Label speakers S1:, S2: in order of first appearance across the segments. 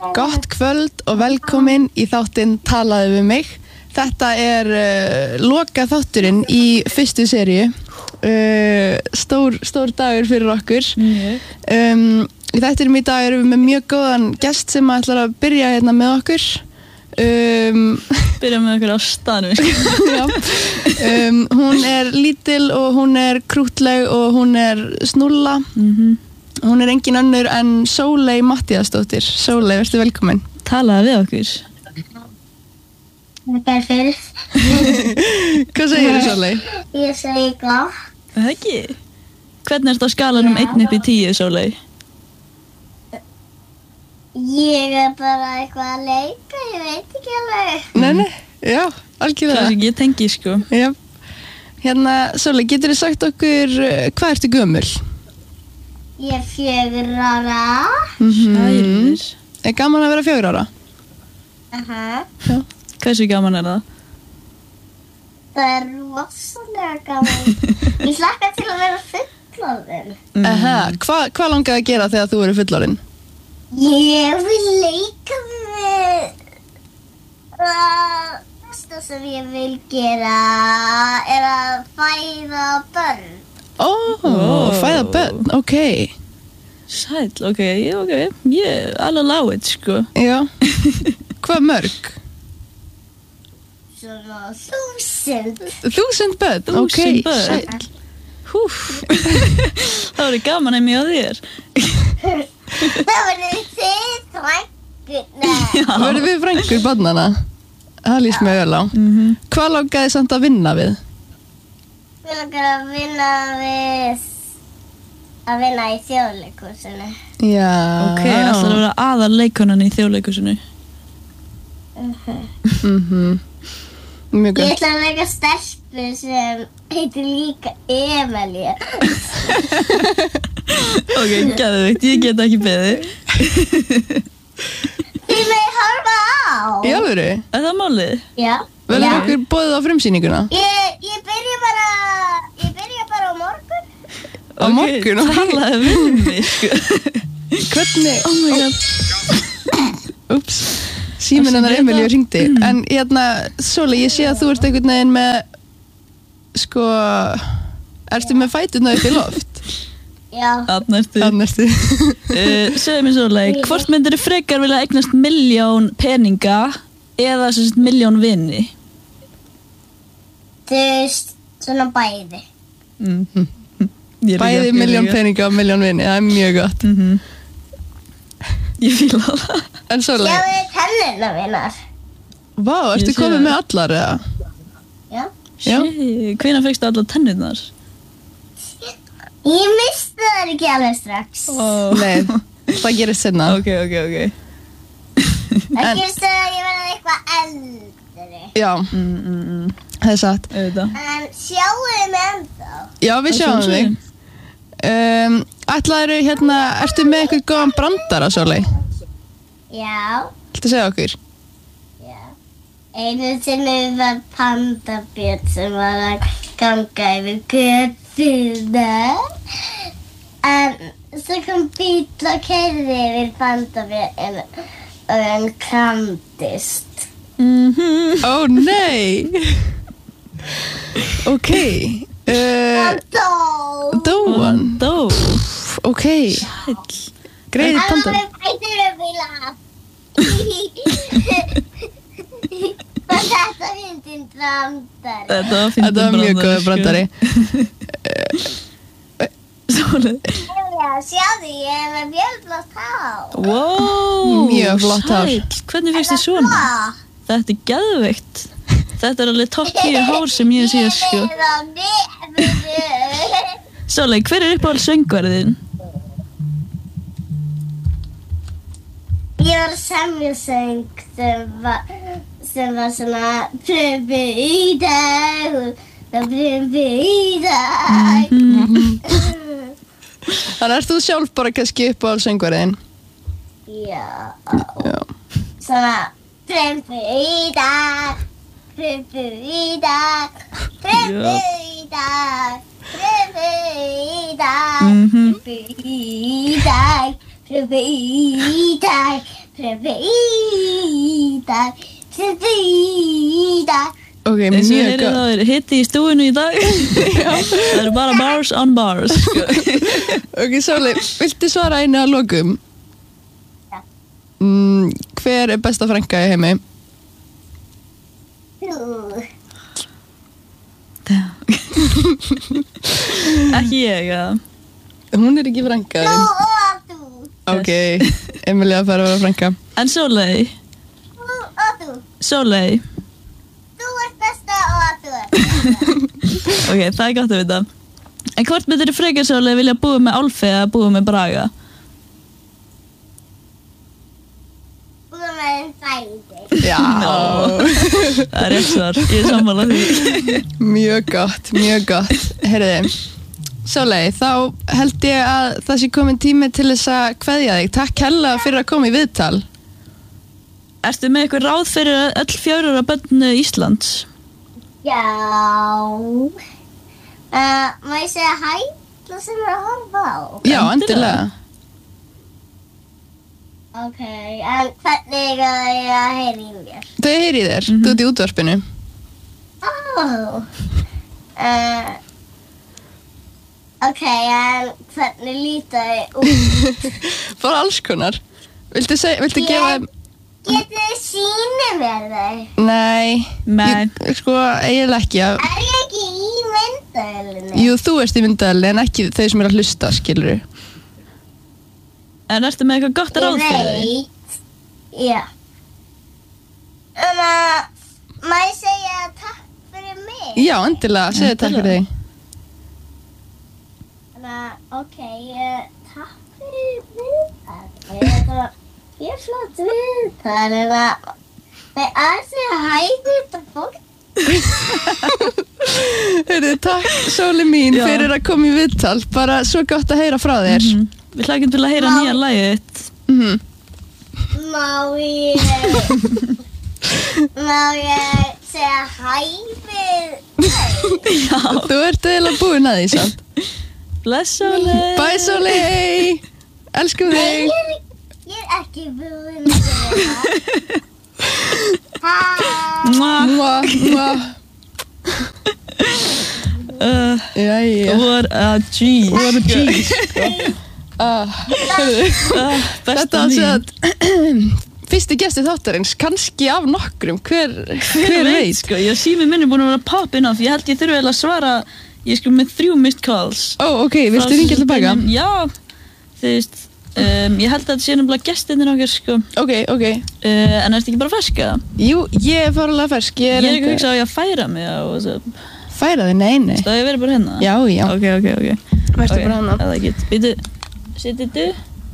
S1: Gott kvöld og velkomin í þáttinn Talaðu við mig. Þetta loka þátturinn í fyrstu seríu. Stór dagur fyrir okkur. Í þættinum í dag erum við með mjög góðan gest sem ætlar að byrja hérna með okkur.
S2: Byrja með okkur á staðnum.
S1: Já. Hún lítil og hún krútleg og hún snúlla. Hún engin önnur en Sóley Matthíasdóttir. Sóley, vertu velkomin.
S2: Talaðu við okkur.
S3: Þetta fyrir.
S1: Hvað segirðu, Sóley?
S3: Ég segi gott.
S2: Það ekki? Hvernig ertu á skalanum 1 upp í 10, Sóley?
S3: Ég bara eitthvað að leika, ég veit ekki alveg.
S1: Nei, já, algjörlega.
S2: Það ég tengi, sko.
S1: Já. Hérna, Sóley, geturðu sagt okkur hvað ertu gömul?
S3: Ég 4 ára.
S2: Sælir.
S1: Gaman að vera 4 ára?
S3: Já.
S2: Hversu gaman það?
S3: Það rosalega gaman. Ég hlakka til að vera fullorðin.
S1: Hvað langaði að gera þegar þú verður fullorðin?
S3: Ég vil leika með það sem ég vil gera að fæða börn.
S1: Fæða börn, ok.
S2: Sæl, ok, ég alveg lágið, sko.
S1: Já. Hvað mörg?
S3: Svona 1000.
S1: 1000 börn, ok.
S2: 1000 börn.
S1: Sæl.
S2: Það voru gaman að mjög þér.
S3: Það verður þið frængur.
S1: Verður við frængur barnana? Það líst mig vel á. Hvað langaði samt að vinna við?
S3: Við langar að vinna í þjóðleikhúsinu.
S1: Já.
S2: Ok, ætlar að vera aðal leikonan í þjóðleikhúsinu.
S1: Mjög
S3: Ég
S1: gott.
S3: ætla að leika stelpu sem heitir líka Emelía.
S2: Ok, geðveikt, ég get ekki beðið.
S3: Þið megið horfa á.
S1: Í alvöru?
S2: Er það málið?
S3: Já.
S1: Verður okkur boðið á frumsýninguna?
S3: Ég byrja bara á morgun.
S1: Á morgun?
S2: Talaðu við mig, sko.
S1: Hvernig?
S2: Oh my god.
S1: Úps. Síminn hennar Emilíu hringdi. En hérna, Sóley, ég sé að þú ert einhvern veginn með, sko, ertu með fæturna upp í loft?
S3: Já.
S2: Atnertu. Segðu mér Sóley, hvort myndirðu frekar vilja eignast 1.000.000 peninga eða sem sagt 1.000.000 vini?
S3: Þú veist, svona bæði.
S1: Bæði 1.000.000 peninga og 1.000.000 vini, það mjög gott.
S2: Ég fíla það.
S1: En Sóley,
S3: Sjáðu tennurna mínar.
S1: vá, ertu
S2: Ég sé
S1: komið
S2: það.
S1: með allar eða?
S3: Já.
S1: Já.
S2: Hvenær fékkstu allar tennurnar?
S3: Ég misti þær ekki alveg strax.
S1: Nei, það gerist seinna.
S2: Ok.
S3: Það gerist þegar ég verði eitthvað eldri.
S1: Já, það er satt.
S2: Auðvitað.
S3: En sjáu þið mig ennþá.
S1: Já, við sjáum þig. Ætlaðirðu hérna, ertu með eitthvað góðan brandara, Sóley?
S3: Já.
S1: Viltu segja okkur?
S3: Já. Einu sinni var pandabjörn sem var að ganga yfir götuna. En svo kom bíll og keyrði yfir pandabjörn og hann kramdist.
S1: Ó, nei. Ok.
S3: Hann dó.
S1: Dó hann?
S2: Dó.
S1: Ok.
S2: Sæll.
S1: Greiði
S3: Hann var
S1: pandar.
S3: með fæturöfila. Og þetta fyndin brandari.
S1: Þetta var mjög góður brandari.
S2: Sóley.
S3: Já, sjáðu, ég er með fjölblótt hár.
S2: Wow.
S1: Mjög flott hár.
S2: Sæll. Hvernig fyrst þið svona?
S3: Flott.
S2: Þetta geðveikt. Þetta alveg topp 10 hár sem ég sé, sko.
S3: Þetta er á nefnum.
S2: Sóley, hver uppáhalds söngvarinn?
S3: Ég var að semja söng sem var svona pröfu í dag og það pröfu í dag.
S1: Þannig ert þú sjálf bara kannski upp á söngvariðin?
S3: Já.
S1: Já.
S3: Svona pröfu í dag, pröfu í dag, pröfu í dag, pröfu í dag, pröfu í dag, pröfu í dag, preferidas í dag.
S1: Ok,
S2: Eins og ég
S1: mjög
S2: heyrði
S1: gott.
S2: það er hitti í stúinu í dag. Það eru bara bars on bars, sko.
S1: Ok, Sóley, viltu svara einu að lokum?
S3: Já.
S1: Hver er besta frænka í heimi?
S3: Þú.
S2: Ekki ég, eða?
S1: Hún er ekki frænka
S3: Þú
S1: þín.
S3: og þú.
S1: Ok, Emilia fær að vera frænka.
S2: En Sóley,
S3: Þú og þú.
S2: Sóley.
S3: Þú ert besta og þú ert besta.
S2: Ok, það er gott að vita. En hvort myndir frekar Sóley vilja búa með Álfi eða búa með Braga?
S3: Búið með þeim bæði.
S1: Já,
S2: Það er rétt svar, ég er sammála því.
S1: mjög gott, mjög gott. Heyrðu, Sóley, þá held ég að það sé komin tími til þess að kveðja þig. Takk hella fyrir að koma í viðtal.
S2: Ertu með eitthvað ráð fyrir öll 4 börn Íslands?
S3: Já. Má ég segja hæ til sem er að horfa á?
S1: Já, endilega.
S3: Ok, en hvernig er ég að heyra í mér?
S1: Þau heyri í þér, þú ert í útvarpinu.
S3: Ok, en hvernig líta þið út?
S1: Bara alls konar. Viltu gefa þeim...
S3: Getið þið sýnið mér þau?
S1: Nei.
S2: Nei.
S1: Sko, eiginlega ekki.
S3: Er ég ekki í myndaðalunni?
S1: Jú, þú ert í myndaðalni en ekki þau sem eru að hlusta, skilurðu.
S2: En ertu með eitthvað gott ráð fyrir þig?
S3: Ég veit. Já. Má ég segja takk fyrir mig?
S1: Já, endilega, segðu takk fyrir þig.
S3: Ok, takk fyrir myndaðalunni. Ég er flott viðtal, Nei, að segja hæði þetta fólk.
S1: Heyrðu, takk Sóley mín
S2: Já.
S1: fyrir að koma í viðtal. Bara svo gott að heyra frá þér.
S2: Við hlakum til að heyra nýja lagið þitt.
S3: Má ég segja hæ við þau?
S1: Þú ert eiginlega búin að því, sant?
S2: Bless Sóley.
S1: Bye Sóley. Elskum þig.
S3: Ég er ekki búin að segja hæ.
S2: Mwah.
S1: Mwah. Jæja.
S2: What a G.
S1: What a G, sko. Heyrðu,
S2: Besta
S1: þetta var
S2: mín.
S1: að fyrsti gesti þáttarins, kannski af nokkrum, hver veit?
S2: Sko, ég sími minni búin að vera poppin off. Ég held ég þurfi eiginlega að svara. Ég sko með 3 missed calls.
S1: Ó, ok, viltu ringja tilbaka?
S2: Já, þú veist, ég held að þetta sé náttúrulega gestinir okkar, sko.
S1: Ok.
S2: En ertu ekki bara ferska?
S1: Jú, ég er fárlega fersk.
S2: Ég er ekki að hugsa á ég að færa mig á þessu.
S1: Færa þig, nei.
S2: Það hefur verið bara hérna?
S1: Já.
S2: Ok.
S1: Vertu bara hérna.
S2: Það er ekki. Býtu, sittu.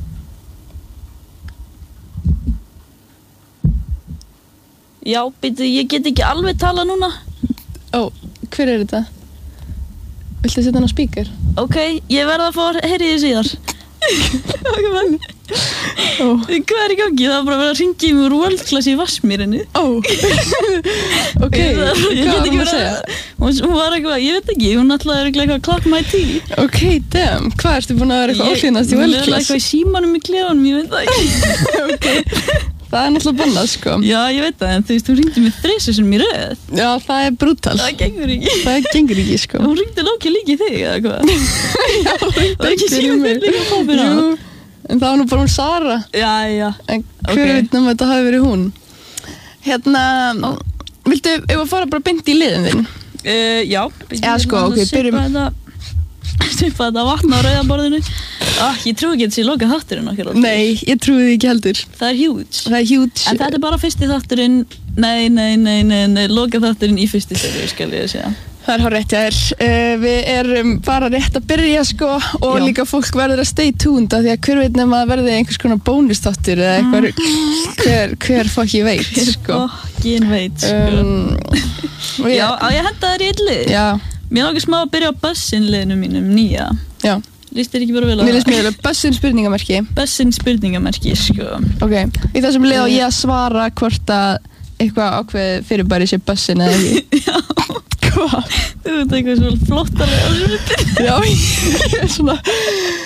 S2: Já, býtu, ég get ekki alveg tala núna.
S1: Ó, hver er þetta? Viltu setja hann á spíkar?
S2: Ok, ég verð að fá að heyra í því síðar. Ok, mann. Hvað er í gangi? Það var bara að vera að ringa í mig úr World Class í Vatnsmýrinni.
S1: Ó. Ok, hvað var hún að segja?
S2: Hún var eitthvað, ég veit ekki, hún ætlaði eitthvað að clap my tea.
S1: Ok, damn, hvað ertu búin að vera eitthvað óhlýnast í World
S2: Hún er
S1: Class?
S2: eitthvað í símanum í klefanum, ég veit það ekki.
S1: Ok, það er náttúrulega bannað, sko.
S2: Já, ég veit það, en þú veist, hún ringdi mig 3 sinnum í röð.
S1: Já, það er brútal.
S2: Það gengur ekki.
S1: Það gengur ekki, sko.
S2: Hún ringdi lókið líka í þig, eða hvað?
S1: Já,
S2: Það er ekki síðan þig líka poppin á.
S1: Jú, en það var nú bara hún Sara.
S2: Já.
S1: En hver veit nema þetta hafi verið hún? Hérna, viltu, ef að fara bara beint í liðin þinn?
S2: Já.
S1: Já, sko, ok, byrjum.
S2: Sippa þetta vatn á rauðaborðinu. Ég trúi ekki að þessi loka þátturinn okkar.
S1: Nei, ég trúi því ekki heldur.
S2: Það er huge.
S1: Það er huge.
S2: En þetta er bara fyrsti þátturinn. Nei, loka þátturinn í fyrsti serið, skal ég segja.
S1: Það er hár rétt, já. Við erum bara rétt að byrja, sko, og
S2: Já.
S1: líka fólk verður að stay tuned af því að hver veit nema að verði einhvers konar bónustáttur eða eitthvað, hver fokk ég veit, sko.
S2: Fokkin veit, sko. Já, á ég henda þér í illi.
S1: Já.
S2: Mér langar smá að byrja á bussin-liðinu mínum, nýja.
S1: Já.
S2: Lýst þér ekki bara vel á það?
S1: Mér líst mjög vel, bussin spurningamerki.
S2: Bussin spurningamerki, sko.
S1: Ok, í þessum lið á ég að svara hvort að eitthvað ákveð fyrirbæri sé bussin eða ekki.
S2: Já.
S1: Hvað?
S2: Þú veit eitthvað svona flottarlega á svipin.
S1: Já, ég er svona,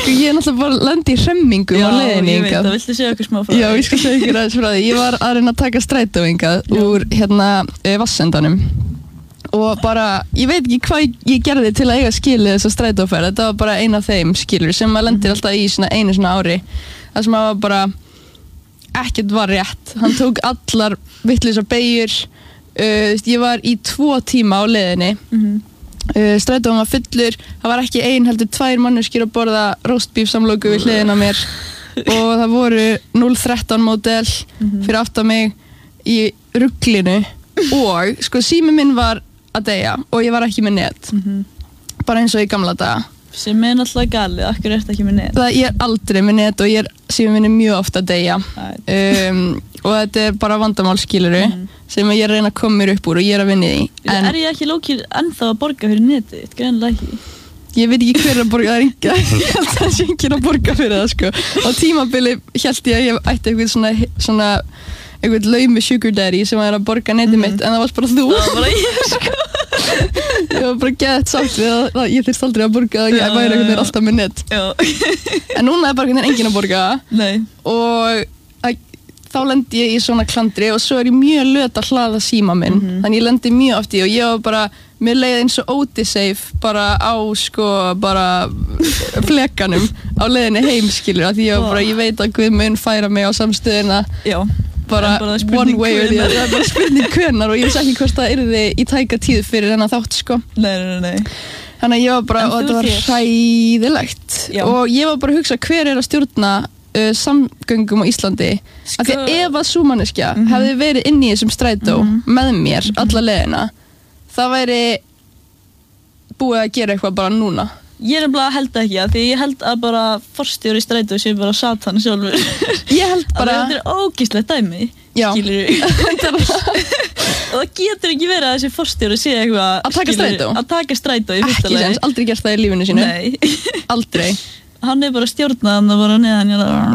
S1: Sko ég náttúrulega bara lendi í hremmingum á leiðinni
S2: Já, ég veit það, viltu segja okkur smá frá
S1: Já, ég skal segja ykkur aðeins frá því. Ég var að reyna að taka strætó hingað úr Vatnsendanum og bara, ég veit ekki hvað ég gerði til að eiga skilið þessa strætóferð. Þetta var bara ein af þeim skilur sem maður lendir alltaf í einu svona ári. Það sem var bara ekkert var rétt. Hann tók allar vitlausar beygjur. Ég var í 2 tíma á leiðinni. Strætóinn var fullur. Það var ekki ein heldur 2 manneskjur að borða roastbeef samloku við hliðina á mér og það voru 013 módel fyrir aftan mig í ruglinu og sko sími minn var að deyja og ég var ekki með net bara eins og í gamla daga
S2: sem náttúrulega galið, akkur ertu ekki með net
S1: ég er aldrei með net og sími minn er mjög ofta að deyja og þetta er bara vandamálskiluru sem ég er að reyna að koma mér upp úr og ég er að vinna í því
S2: Er ég ekki lókir ennþá að borga fyrir netið? Greinilega ekki
S1: Ég veit ekki hver að borga, það enga ég held að það sé enginn að borga fyrir það sko á tímabili hélt ég að ég ætti eitthvað svona eitthvað laumi sugar daddy sem var að borga netið mitt en það var bara þú
S2: Það var bara ég sko
S1: Ég var bara gett sátt við að ég þyrst aldrei að borga að ég væri einhvern veginn alltaf með net En núna er bara enginn að borga og þá lendi ég í svona klandri og svo er ég mjög löt að hlaða síma minn þannig ég lendi mjög oft í og ég var bara mér leiði eins og Odyssey bara á sko bara flekanum á leiðinni heim skilur af því ég veit að Guð mun færa mig á samstöðina bara one way or the other það er bara spurning hvenær og ég veist ekki hvort það yrði í tæka tíð fyrir þennan þátt sko
S2: Nei
S1: Þannig að ég var bara og þetta var hræðilegt og ég var bara að hugsa hver er að stjórna samgöngum á Íslandi af því að ef að sú manneskja hefði verið inn í þessum strætó með mér alla leiðina það væri búið að gera eitthvað bara núna
S2: Ég er bara held ekki að því ég held að bara forstjóri í strætó sé bara satan sjálfur
S1: Ég held bara
S2: Þetta er ógíslegt dæmi skilurðu og það getur ekki verið að þessi forstjóri sé eitthvað
S1: að taka strætó
S2: í fyrsta lagi
S1: aldrei gert það í lífinu sínu aldrei
S2: Hann er bara stjórnað og bara neðan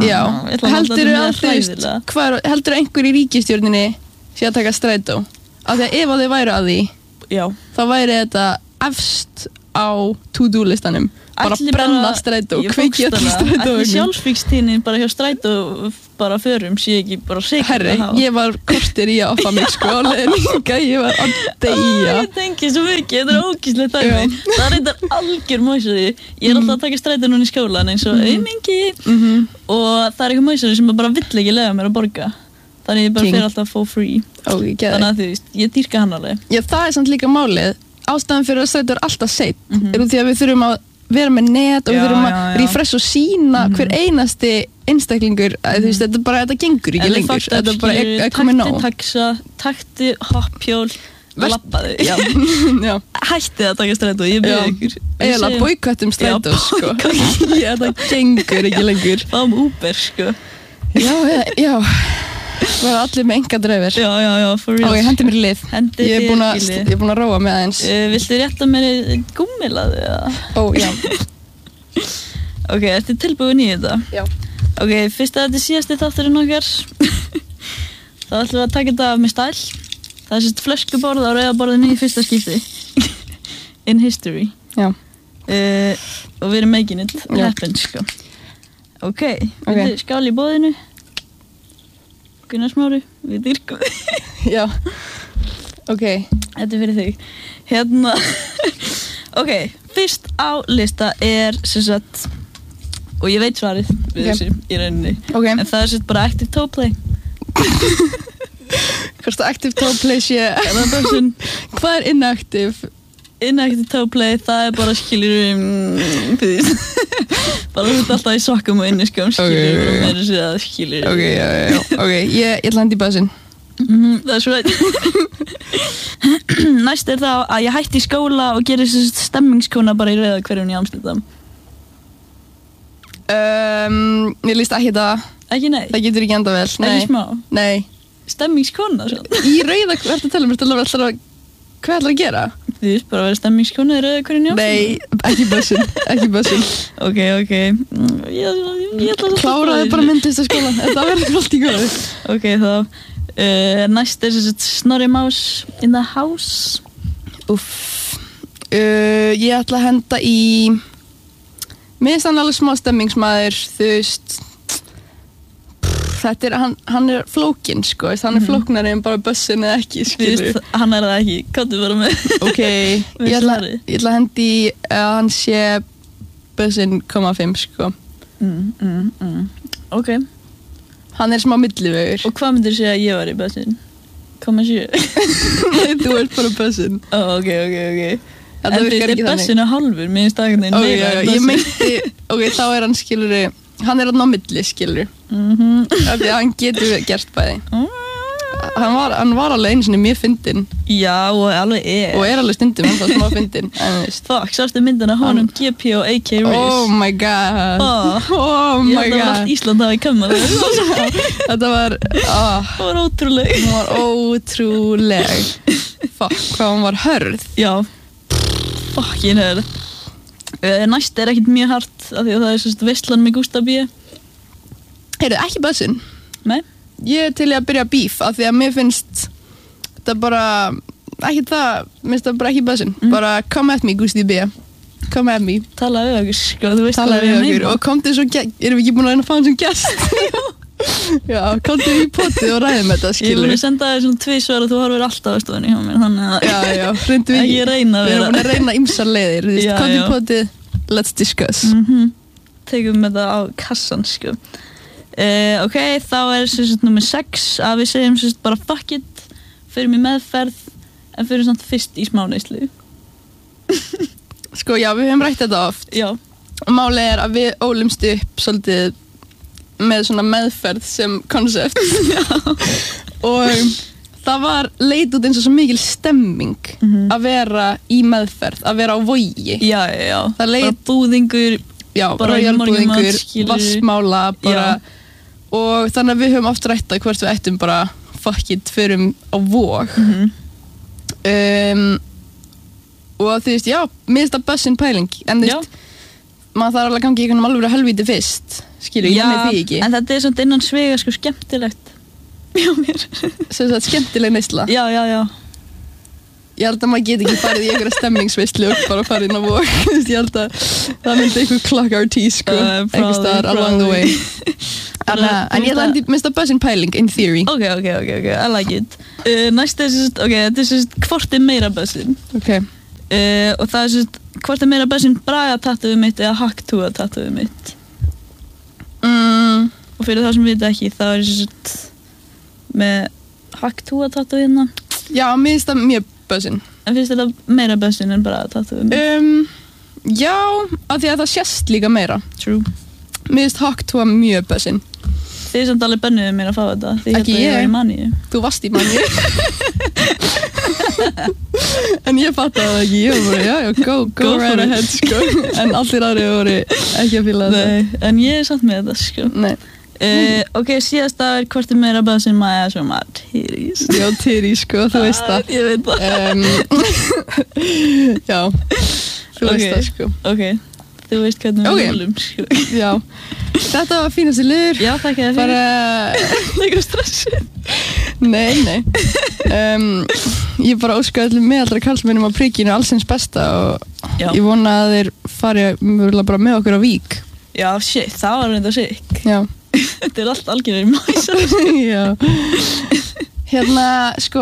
S1: heldur einhver í ríkisstjórninni sé að taka strætó af því að ef þið væru að því þá væri þetta efst á to-do listanum bara brenna strætó kveikja þetta strætó
S2: Ætli sjálfsvíkstíðnin bara hjá strætó bara förum sé ekki bara sikkert
S1: Herri, ég var kortir í að oppa mig sko á leiðninga, ég var að deyja
S2: Ég tengi svo mikið, þetta er ógíslegt dæmi Það er eitthvað algjör mæsari Ég er alltaf að taka strætó núna í skólan eins og aumingi og það er eitthvað mæsari sem bara vill ekki lega mér að borga Þannig ég bara fer alltaf for free Þannig að þú veist, ég dýrka hann alveg
S1: Já, það er samt líka málið Ástæðan fyrir að strætó er alltaf seitt er út því að við þurfum að vera með net og við þurfum að refresh og sína hver einasti einstaklingur þú veist, þetta gengur ekki lengur þetta er bara komið nóg
S2: Takti hoppjól labbaðu Hætti að taka strætó, ég byrði ykkur
S1: Eða boycottum strætó sko þetta gengur ekki lengur
S2: Fáum Uber sko
S1: Já Það var allir með engadræfir
S2: Já, for real
S1: Ok, hendi mér í lið Ég er búin að róa með aðeins
S2: Viltu rétta mér gúmmilaðu eða?
S1: Já
S2: Ok, ertu tilbúin í þetta?
S1: Já
S2: Ok, fyrst að þetta er síðasti þátturinn okkar þá ætlum við að taka þetta af með stæl Það er sérst flöskuborð á rauðaborðinu í fyrsta skipti In history
S1: Já
S2: Og við erum making it happen sko Ok, viltu skál í boðinu? Gunnar Smári, við dýrkum
S1: Já, ok
S2: Þetta er fyrir þig Hérna Ok, fyrst á lista er sem sagt og ég veit svarið við þessu í rauninni en það er sem sagt bara active toe play
S1: Hvort að active toe play sé Hvað er inactive?
S2: Inactive toe play, það er bara skilur bara þú ert alltaf í sokkum og inniskóm skilur og meira sér að skilur
S1: Ok, ég ætla að hendi í basinn
S2: That's right Næst er það að ég hætti í skóla og gerir stemmingskona bara í Rauðahverfinu í Amsterdam
S1: Mér líst ekki það
S2: Ekki nei?
S1: Það getur ekki enda vel
S2: Ekki smá?
S1: Nei
S2: Stemmingskona
S1: Í Rauðahverfinu, ertu að tala mér hvað ætlar að gera?
S2: Þú veist, bara að vera stemmingskona í Rauðahverfinu í Amsterdam
S1: Nei, ekki bussin
S2: Ok Ég ætla að
S1: kláraði bara myndlistaskólan þetta verður allt í góðu
S2: Ok, þá næst er Snorri Más in the house
S1: Ég ætla að henda í Mér finnst hann alveg smá stemmingsmaður, þú veist, þetta hann flókinn, sko, hann flóknari en bara bussin eða ekki, skilur.
S2: Hann það ekki, komdu bara með.
S1: Ok, ég ætla að hendi að hann sé bussin 0,5, sko.
S2: Ok.
S1: Hann smá millivegur.
S2: Og hvað myndir segja að ég var í bussin? 0,7?
S1: Nei, þú ert bara bussin.
S2: Ok.
S1: En
S2: þetta bussin að hálfur, mér finnst það einhvern veginn meira en bussin.
S1: Ég meinti, ok, þá hann skilur, hann að ná milli, skilur. Af því að hann getur gert bæði. Hann var alveg einu sinni mjög fyndinn.
S2: Já, og alveg
S1: Og alveg stundum, hann var smá fyndinn.
S2: Fuck, sástu myndina honum GP og AK Reese?
S1: Oh my god. Oh my god.
S2: Ég held að allt Ísland hafi kammað það.
S1: Þetta var,
S2: það var ótrúleg.
S1: Hún var ótrúleg. Fuck, hvað hún var hörð.
S2: Já. Fucking hörð. Næst ekkert mjög hart, af því að það svona veislan með Gústa B.
S1: Heyrðu, ekki bussin.
S2: Nei.
S1: Ég til að byrja beef, af því að mér finnst þetta bara, ekki það, minnst það bara ekki bussin. Bara come at me, Gústi B. Come at me.
S2: Talaðu við okkur, sko, þú veist
S1: Talaðu við okkur og komdu svo, erum við ekki búin að reyna að fá hann sem gest? Já, komdu í potið og ræðum þetta, skilur.
S2: Ég er búin að senda þér svona 2 svar og þú horfir alltaf á stofunni hjá mér, þannig að
S1: Já, reyndu við
S2: ekki reyna að
S1: Við
S2: vera.
S1: erum búin að reyna ýmsar leiðir, þú veist,
S2: Já,
S1: komdu í
S2: já.
S1: potið, let's discuss.
S2: Tegum þetta á kassan, sko. Ok, þá sem sagt nummer 6 að við segjum sem sagt bara fuck it, förum í meðferð en förum samt fyrst í smáneyslu.
S1: Sko, já, við höfum rætt þetta oft.
S2: Já.
S1: Og málið er að við ólumst upp svolítið með svona meðferð sem konsept. Og það var leit út eins og svo mikil stemming að vera í meðferð, að vera á Vogi.
S2: Já.
S1: Það leit
S2: bara búðingur,
S1: já,
S2: bara
S1: royalbúðingur,
S2: skilurðu.
S1: vassmála, bara.
S2: Já.
S1: Og þannig að við höfum oft rætt að hvort við ættum bara fuck it, förum á Vog. Og þú veist, já, mér finnst það bussin pæling, en þú veist, maður þarf alveg að gangi í einhvern alveg helvíti fyrst, skilur, ég nenni því ekki.
S2: en þetta svona innan svega sko skemmtilegt hjá mér.
S1: Sem sagt, skemmtileg neysla.
S2: Já.
S1: Ég held að maður geti ekki farið í einhverja stemmingsveislu og bara farið inn á Vog. Ég held að það myndi einhver clock our teeth, sko, einhver staðar along the way. En ég held að minnst að bussin pæling, in theory.
S2: Ok, I like it. Næst þetta er hvort meira bussin.
S1: Ok.
S2: Og það er hvort meira bussin Braga tattooið mitt eða Haktúa tattooið mitt. Og fyrir það sem vita ekki, það er með Haktúa tattooið hérna.
S1: Já, mér finnst það mjög bussin.
S2: En finnst þetta meira bussin en Braga tattooið mitt?
S1: Já, af því að það sést líka meira.
S2: True.
S1: Mér finnst Haktúa mjög bussin.
S2: Þið samt alveg bönnuðu mér að fá þetta.
S1: Ekki
S2: ég var í Maníu.
S1: Þú varst í Maníu. En ég fattaði það ekki. Ég var bara, já, go right ahead, sko. En allir aðri voru ekki að fíla þetta.
S2: Nei, en ég er samt með þetta, sko.
S1: Nei.
S2: Ok, síðast er hvort meira bussin Maja sem var titties.
S1: Já, titties, sko, þú veist það.
S2: Ég veit það.
S1: Já, þú veist það, sko.
S2: Ok, þú veist hvernig við volum, sko.
S1: Já, þetta var fínasti liður.
S2: Já, þakka þér fyrir.
S1: Bara
S2: eitthvað stressið.
S1: Nei. Ég bara óska öllum meðaldra karlmennum á prikinu allsins besta og ég vona að þeir fari bara með okkur á Vík.
S2: Já, shit, það var reynda sick.
S1: Já.
S2: Þetta er allt algjörður mæsar.
S1: Já. Hérna, sko,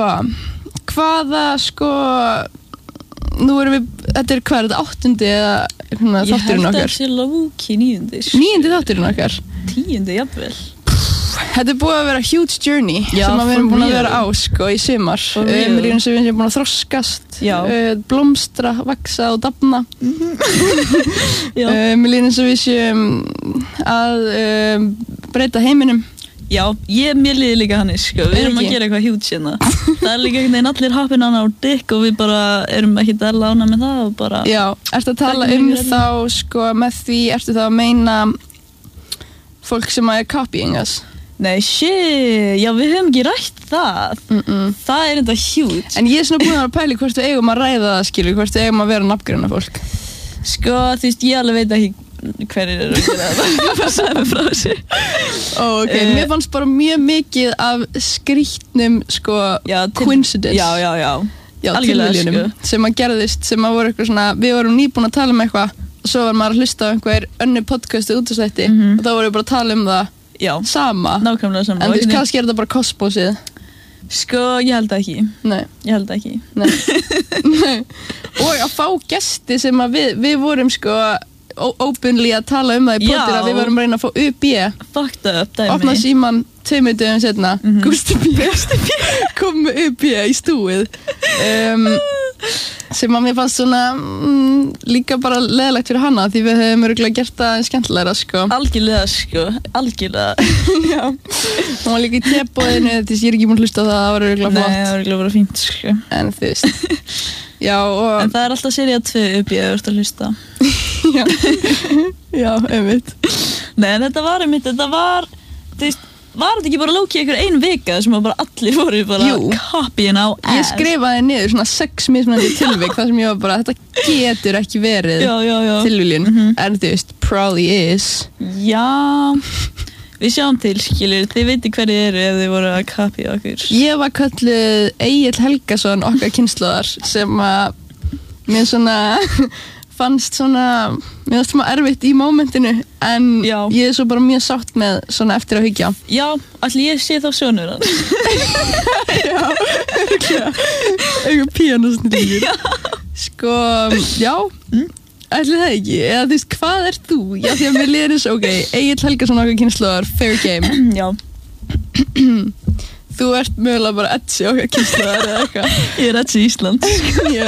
S1: nú erum við, þetta er hvað, þetta 8. eða þátturinn okkar?
S2: Ég held að það sé Lawookie 9.
S1: 9. þátturinn okkar?
S2: 10. jafnvel.
S1: Þetta er búið að vera huge journey sem við erum búin að vera á, sko, í sumar. Mér líður eins og við erum búin að þroskast, blómstra, vaxa og dafna. Mér líður eins og við séum að breyta heiminum.
S2: Já, mér líður líka hannig, sko. Við erum að gera eitthvað huge hérna. Það er líka einhvern veginn allir happin á dick og við bara erum ekki að lána með það og bara...
S1: Já, ertu að tala þá, sko, með því, ertu þá að meina fólk sem er copying us?
S2: Nei, shit, já við höfum ekki rætt það. Það er enda huge.
S1: En ég er svona búin að pæla hvort við eigum að ræða það, skilur, hvort við eigum að vera nafngreina fólk.
S2: Sko, þú veist, ég alveg veit ekki hverjir eru að gera það. Það sagði mig frá þessu.
S1: Ok, mér fannst bara mjög mikið af skrýtnum, sko, coincidence.
S2: Já,
S1: tilviljunum, sko. Sem að gerðist, sem að voru eitthvað svona, við vorum nýbúin að tala um eitthvað svo var maður að hlusta á einhver önnur podcastu útastætti og þá voru við bara að tala það
S2: Já,
S1: sama.
S2: nákvæmlega sama.
S1: En þú veist, kannski þetta bara kosmosið.
S2: Sko, ég held það ekki.
S1: Nei.
S2: Ég held það ekki.
S1: Nei. Nei. Og að fá gesti sem að við vorum sko openly að tala það í poddir að við varum að reyna að fá UB.
S2: Fucked up, dæmi.
S1: Opna síman 2 dögum setna. Gústi B. kom með UB í stúið. Sem að mér fannst svona líka bara leðilegt fyrir hana því við hefum örgulega gert það skemmtilegra sko.
S2: Algjörlega.
S1: Já. Hún var líka í tebóðinu þess ég ekki búin að hlusta á það var örgulega flott.
S2: Nei, það var örgulega bara fínt sko.
S1: En þú veist. Já, og...
S2: En það er alltaf sería 2 upp í að þú ert að hlusta.
S1: Já, einmitt.
S2: Nei, en þetta var, þú veist, var þetta ekki bara lókið einhver ein vika sem bara allir voru bara copying á ass?
S1: Ég skrifaði niður svona 6 mismunandi tilvik þar sem ég var bara, þetta getur ekki verið tilviljun, en þú veist, probably is. Já,
S2: við sjáum til, skilur, þið veitir hverju eru ef þið voru að copy okkur.
S1: Ég var kölluð Egill Helgason okkar kynslóðar sem að mér svona... fannst svona, mér fannst svona erfitt í mómentinu en ég svo bara mjög sátt með svona eftir að hyggja.
S2: Já, allir ég sé þá sjónur hann.
S1: Já, eitthvað píanósnýringur. Sko, já, ætli það ekki, eða þú veist, hvað er þú? Já, því að mér líður þess, ok, Egill Helgason okkar kynslóðar, fair game.
S2: Já.
S1: Þú ert mögulega bara Etsy okkar kynslóðar eða eitthvað.
S2: Ég Etsy Íslands.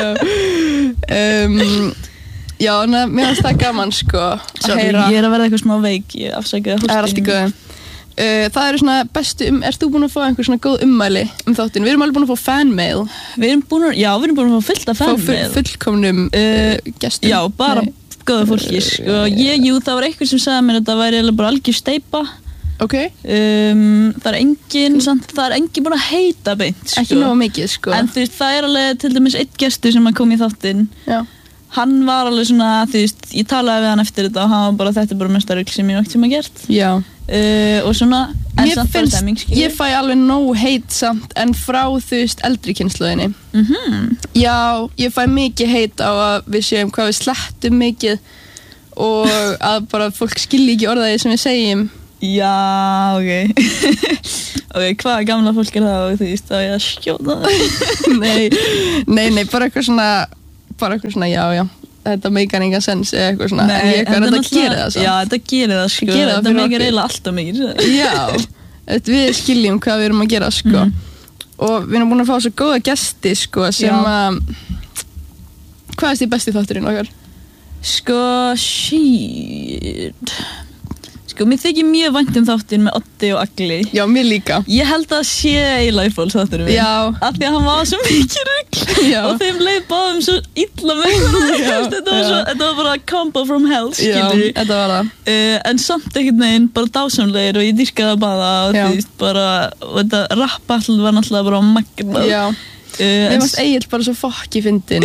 S1: Já. Já, en mér finnst það gaman sko að heyra.
S2: Ég að verða eitthvað smá veik, ég afsakaði hóstinu.
S1: Það allt í góðu. Það eru svona bestu ert þú búin að fá einhver svona góð ummæli þáttinn? Við erum alveg búin að fá fanmail.
S2: Við erum búin að fá fullt af fanmail.
S1: Fullkomnum gestum.
S2: Já, bara góða fólki. Sko, það var eitthvað sem sagði mér að það væri bara algjör steypa.
S1: Ok.
S2: Það er engin búin að heita beint. Sko.
S1: Ekki nógu mikið sko.
S2: En þú veist, það er alveg til dæmis einn gestur sem kom í þáttinn. Já. Hann var alveg svona, þú veist, ég talaði við hann eftir þetta og hann var bara, þetta er bara mesta rugl sem ég nokkert gert. Já. Og svona, en samt bara stemming, skilur. Ég fæ alveg nóg heit samt, en frá, þú veist, eldri kynslóðinni. Já, ég fæ mikið heit á að við séum hvað við slettum mikið og að bara fólk skilji ekki orðaði sem við segjum. Já, ok. Ok, hvaða gamla fólk er það og þú veist, þá ég að skjóta það? Nei, bara eitthvað svona, já, þetta meikar engan sens eða eitthvað svona, en ég eitthvað þetta gerir það svo. Já, þetta gerir það, sko, þetta meikar eiginlega alltaf mikið. Já, við skiljum hvað við erum að gera, sko. Og við erum búin að fá svo góða gesti, sko, sem að, hvað er því besti þátturinn okkar? Sko, shit... Sko, mér þykir mjög vænt þáttinn með Oddi og Agli. Já, mér líka. Ég held að sé Eilæfóls þátturinn minn. Já. Af því að hann var svo mikið rugl. Já. Og þeim leið báðum svo illa með hann. Þetta var bara combo from hell, skilji. Já, þetta var það. En samt ekkert neginn bara dásamlegir og ég dýrkaði að baða og þú veist bara, og þetta rap-battle var náttúrulega bara magnað. Já. Mér fannst Egill bara svo fokki fyndinn.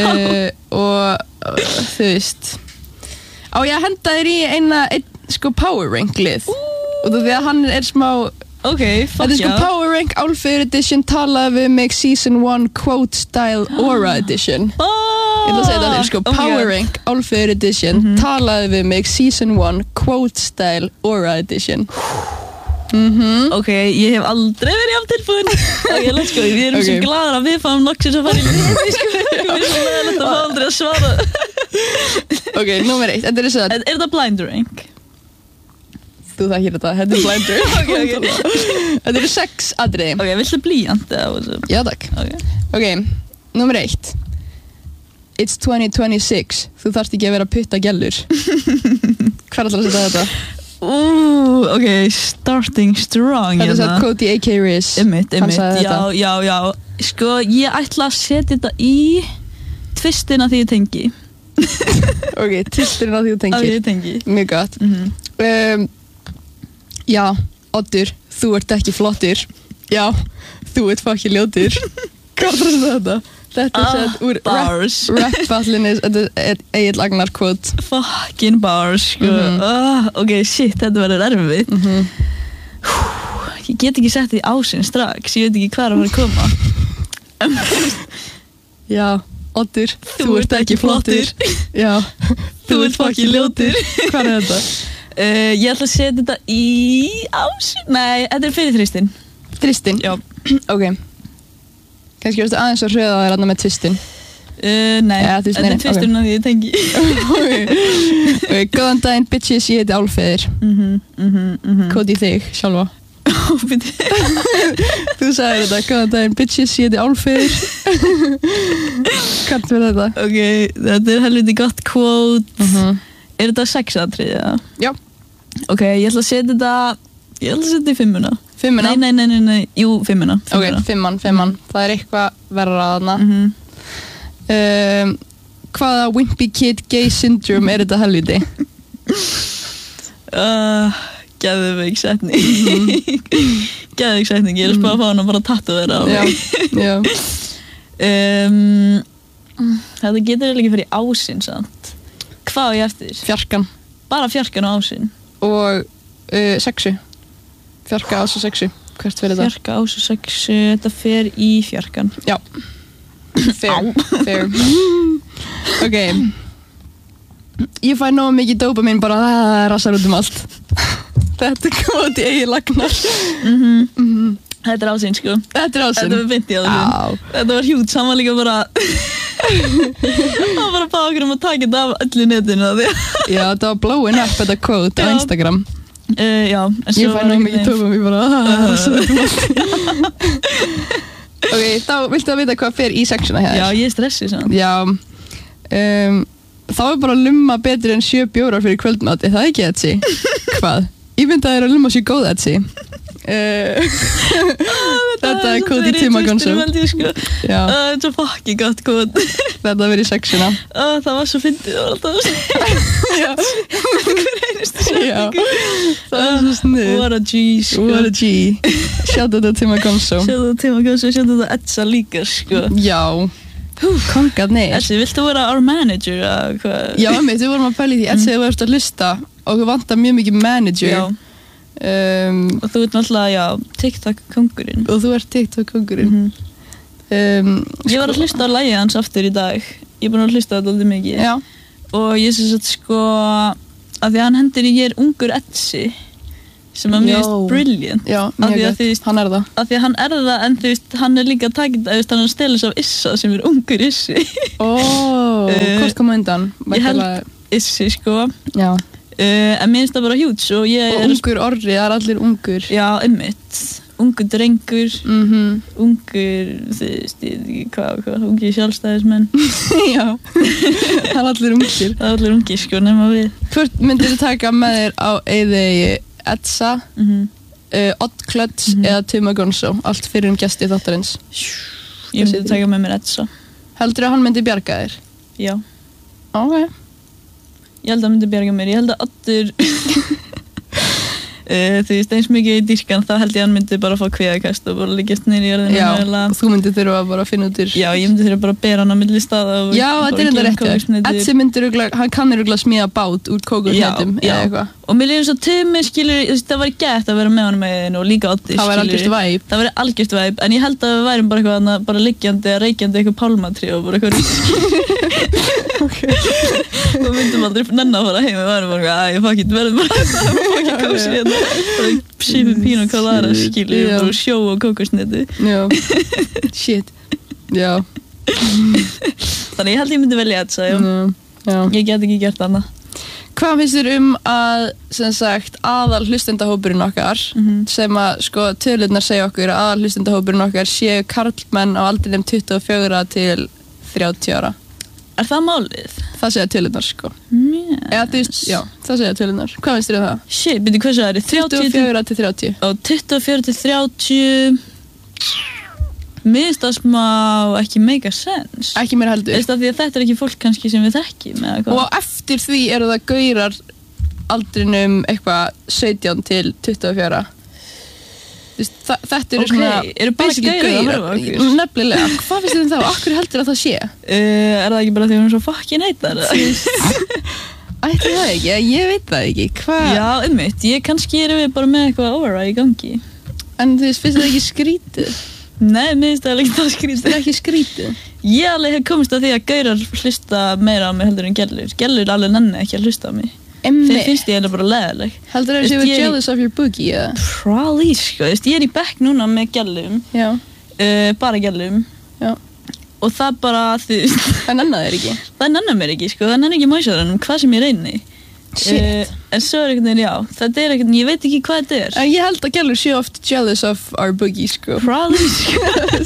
S2: Og þú veist. Á ég að henda þér í einn sko power rank lið og þú veist að hann er smá þetta er sko power rank Álfur edition talaði við mig season 1 quote style aura edition ég ætla að segja þetta þér sko power rank Álfur edition talaði við mig season 1 quote style aura edition ok, ég hef aldrei verið af tilbúin ok, let's go, við erum svo glaðar að við fáum loksins að fara í liði sko, við erum svo leiðilegt að fá aldrei að svara ok, nummer 1, þetta er þess að er þetta blind rank? Þú þekkir þetta er blind rank okay. Þetta eru 6 atriði ok, viltu blýant? Já, takk ok, nummer 1 It's 2026 þú þarft ekki að vera að putta gellur hvað er alltaf að setja þetta? Ok, starting strong þetta er svo Cody A.K. Riz einmitt, já sko, ég ætla að setja þetta í tvistina því ég tengi ok, tvistina því ég tengi mjög gott já, Oddur, þú ert ekki flottur já, þú ert fucking ljótur hvað er þetta? Þetta er sett úr rap battleinu þetta er Egill Agnar quote fucking bars sko ok, shit, þetta verður erfitt ég get ekki sett því ásinn strax ég veit ekki hvað er að fara að koma já, Oddur, þú ert ekki flottur já, Þú ert fucking ljótur.
S1: Hvað er þetta?
S2: Ég ætla að setja þetta í Nei, þetta er fyrir þristin.
S1: Þristin?
S2: Já.
S1: Ok. Kannski veistu aðeins að hröða þér með tvistin.
S2: Nei,
S1: Ja,
S2: þetta er tvisturinn að því ég tengi.
S1: Ok, góðan daginn, bitches, ég heiti Álfeður. Kóti þig, sjálfa. Þú sagði þetta, góðan daginn, bitches, ég heiti Álfeður. Hvað er þetta?
S2: Ok, þetta er helviti gott quote. Er þetta 6-atriði, eða?
S1: Já.
S2: Ok, ég ætla að setja þetta í 5-una.
S1: 5-una?
S2: Nei, jú, 5-una.
S1: Ok, 5-man. Það er eitthvað verra þarna. Hvaða wimpy kid gay syndrome er þetta helviti?
S2: Geðveik setning. Geðveik setning, ég er að spá að fá hana bara tattu þeirra á mig.
S1: Já.
S2: Þetta getur ekki fyrir ásinn samt. Hvað á ég eftir?
S1: Fjarkan.
S2: Bara fjarkan og ásinn.
S1: Og sexu. Fjarka, ás og sexu. Hvert fyrir þetta?
S2: Fjarka, ás og sexu, þetta fer í fjarkan.
S1: Já. Fair. Ok. Ég fæ nógu mikið dópamin bara það rassar út allt. Þetta er góð í eigin lagnar.
S2: Þetta er ásinn, sko.
S1: Þetta er ásinn.
S2: Þetta var beint í ásinn. Þetta var hjút, saman líka bara hann bara bá okkur að taka þetta af öllu netinu.
S1: Já, þetta var blowing up þetta quote á Instagram.
S2: Já, en svo
S1: ég fæ nógu mikið dópamin bara rassar út allt. Ok, þá viltu að vita hvað fer í sexuna hér?
S2: Já, ég er stressið saman.
S1: Já, þá er bara að lumma betur en 7 bjórar fyrir kvöldmat, er það ekki Etsy? Hvað? Ég myndi að það er að lumma sér góð Etsy. Þetta er kóti Tíma Gonzo.
S2: Þetta er svo fucking gott kót.
S1: Þetta verið í sexuna.
S2: Það var svo fyndið, það var alltaf
S1: Já.
S2: hver einustu setningu.
S1: Það er svo snið.
S2: What a G, sko.
S1: What a G. Shout out to Tíma Gonzo.
S2: Shout out to Tíma Gonzo, shout out to Etsa líka, sko.
S1: Já. Kongarnir.
S2: Etsi, viltu vera our manager?
S1: Já, við vorum að pæla í því. Etsi, þú varst að hlusta og þú vantar mjög mikið manager.
S2: Já. Og þú ert náttúrulega, TikTok-kongurinn.
S1: Og þú ert TikTok-kongurinn.
S2: Ég var að hlusta á lagið hans aftur í dag. Ég er búin að hlusta á þetta aldrei mikið.
S1: Já.
S2: Og ég sé að sko, að því að hann hendir í ég er ungur Etsi, sem að mjög brilliant.
S1: Já, mjög gett. Hann er það.
S2: Af því að hann er það, en þú veist, hann er líka takit, hann er að stela sig af Issa, sem er ungur Issi.
S1: Hvort kom undan?
S2: Ég held Issi, sko.
S1: Já.
S2: En mér finnst það bara hjút, svo ég er...
S1: Og ungur orri, það er allir ungur.
S2: Já, einmitt. Ungur drengur, ungur, þú veist, hvað, ungir sjálfstæðismenn.
S1: Já, það er allir ungir.
S2: Það er allir ungir, sko, nema við.
S1: Hvort myndir þú taka með þér á eyðegi Etsa, Odd Klöds eða Tíma Gonzo, allt fyrir gesti þáttarins?
S2: Ég myndi taka með mér Etsa.
S1: Heldur að hann myndi bjarga þér?
S2: Já.
S1: Ok.
S2: Ég held að hann myndi bjarga mér, ég held að Oddur þú veist, eins mikið í dýrkan, þá held ég að hann myndi bara fá kvíðakast og bara liggjast niður í jörðinu.
S1: Já, og þú myndi þurfa bara að finna út úr.
S2: Já, ég myndi þurfa bara að bera hann á milli staða og...
S1: Já, þetta er enda rétt. Etsi myndir hann kannir örugglega smíða bát úr kókosneitum eða eitthvað.
S2: Og mér líður svo Tumi, skilur, það væri gett að vera með honum með og líka Oddi, skilur.
S1: Það væri algjört væp.
S2: Það væri algjört væp, en ég held að við værum bara eitthvað bara liggjandi eða reykjandi eitthvað pálmatrí og bara eitthvað og myndum aldrei nenn að fara heim og varum bara ég fucking verðum bara kósi hérna bara sífum pínu kalara skilur bara sjó og kókosnetu.
S1: Já, shit. Já.
S2: Þannig ég held ég myndi velja Etsa, já. Ég get ekki gert annað.
S1: Hvað finnst þér að, sem sagt, aðal hlustendahópurinn okkar, sem að, sko, tölurnar segja okkur að aðal hlustendahópurinn okkar séu karlmenn á aldrinum 24 til 30 ára?
S2: Er það málið?
S1: Það segja tölurnar, sko. Eða, þú veist, já, það segja tölurnar. Hvað finnst þér það?
S2: Shit, byrju, hvað það er?
S1: 24 til 30.
S2: Og 24 til 30... Mér finnst það smá ekki make a sense.
S1: Ekki mér heldur.
S2: Því að þetta er ekki fólk kannski sem við þekkjum eða hvað.
S1: Og eftir því eru það gaurar aldrinum eitthvað 17 til 24. Þetta eru svona...
S2: Eru bara gaurar að horfa okkur?
S1: Nefnilega. Hvað finnst þér þá? Akkur heldur að það sé?
S2: Er það ekki bara því að hún er svo fucking heitar?
S1: Ætti það ekki? Ég veit það ekki. Hvað?
S2: Já, einmitt. Kannski erum við bara með eitthvað óvara í gangi.
S1: En þú veist, finnst það ekki skrítið?
S2: Nei, mér finnst það alveg ekki það skrítið.
S1: Það ekki skrítið.
S2: Ég alveg hef komist að því að gaurar hlusta meira á mig heldur en gellur. Gellur alveg nenni ekki að hlusta á mig. Þeir finnst ég eiginlega bara leiðileg.
S1: Heldur þú að þú jealous of your boogie, eða?
S2: Probably, sko. Ég í bekk núna með gellum.
S1: Já.
S2: Bara gellum.
S1: Já.
S2: Og það bara,
S1: það nennar þér ekki.
S2: Það nennar mér ekki, sko. Það nennar ekki mæsarinn hvað sem ég reyni.
S1: Shit.
S2: En svo einhvern veginn, já. Þetta einhvern veginn, ég veit ekki hvað þetta er.
S1: En ég held að gælur séu oft jealous of our boogie, sko.
S2: Probably, sko.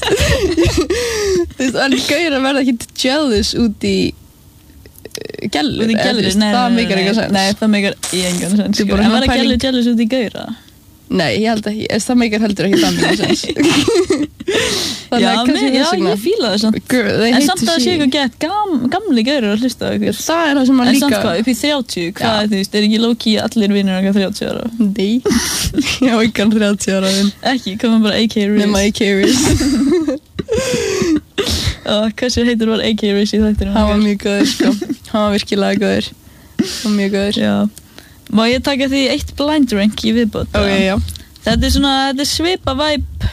S1: En gaurar verða ekki jealous út í gælur.
S2: Út í gælur,
S1: það meikar eitthvað sens.
S2: Nei, það meikar engan sens, sko. En verða gælur jealous út í gaura?
S1: Nei, ég held ekki. Það meikar heldur ekki það meikar sens.
S2: Já, ég fíla það samt. En samt að það sé eitthvað gett gamli gaurar að hlusta á ykkur.
S1: Það er það sem maður líka.
S2: En samt hvað, upp í 30, hvað er því? Er ekki low-key allir vinnur okkar 30 ára?
S1: Nei, ég á ykkur 30 ára vinn.
S2: Ekki, komum bara AK Riz.
S1: Nema AK Riz.
S2: Hversu heitur var AK Riz í þættinu?
S1: Hann var mjög góður, sko. Hann var virkilega góður. Hann var mjög góður.
S2: Já. Má ég taka því eitt blind rank í viðbót?
S1: Ok, já.
S2: Þetta er svipa vibe.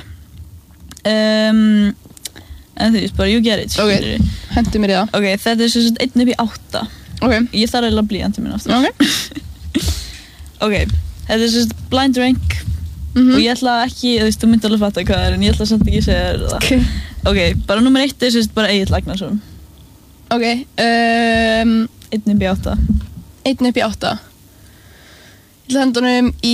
S2: En þú veist bara, you get it.
S1: Ok, hentu mér í það.
S2: Ok, þetta er svona 1 upp í 8.
S1: Ok.
S2: Ég þarf eiginlega blýanti minn aftur.
S1: Ok.
S2: Ok, þetta er svona blind rank. Og ég ætla ekki, þú myndi alveg fatta hvað það er, en ég ætla samt ekki að segja þér það.
S1: Ok.
S2: Ok, bara nummer 1 er svona bara Egill Agnarsson.
S1: Ok,
S2: 1 upp í 8.
S1: 1 upp í 8. Ég ætla að henda honum í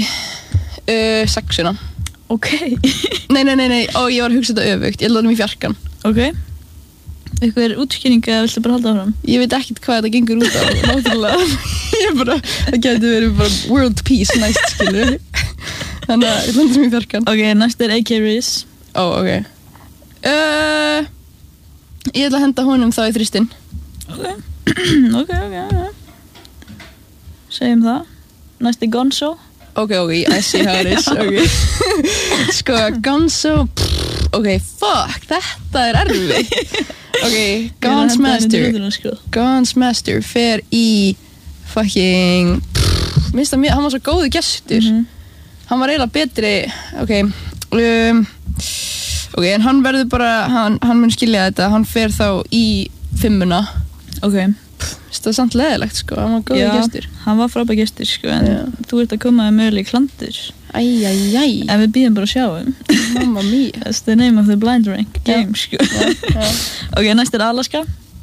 S1: 6.
S2: Ok.
S1: Nei, ég var að hugsa þetta öfugt. Ég ætla honum í 4.
S2: Ok. Eitthvað útskýring eða viltu bara halda áfram?
S1: Ég veit ekkert hvað þetta gengur út á, náttúrulega. Það gæti verið bara world peace næst, skilur. Þannig að ég ætla honum í 4.
S2: Ok, næst er AK Riz.
S1: Ok. Ég ætla að henda honum þá í 3.
S2: Ok. Segjum það. Næst er Gonzo.
S1: Ok, I see how it is. Ok. Sko, Gonzo. Ok, fuck, þetta er erfitt. Ok, Gons Master fer í fucking minnst það hann var svo góður gestur. Hann var eiginlega betri. Ok, en hann verður bara hann mun skilja þetta. Hann fer þá í 5.
S2: Ok.
S1: Það er samt leðilegt, sko, hann var góður gestur.
S2: Já, hann var frábær gestur, sko, en þú ert að koma með möguleg klandur.
S1: Æjæjæj.
S2: En við býðum bara að sjáum.
S1: Mamma mía.
S2: That's the name of the blind rank game, sko. Ok, næst er Alaska.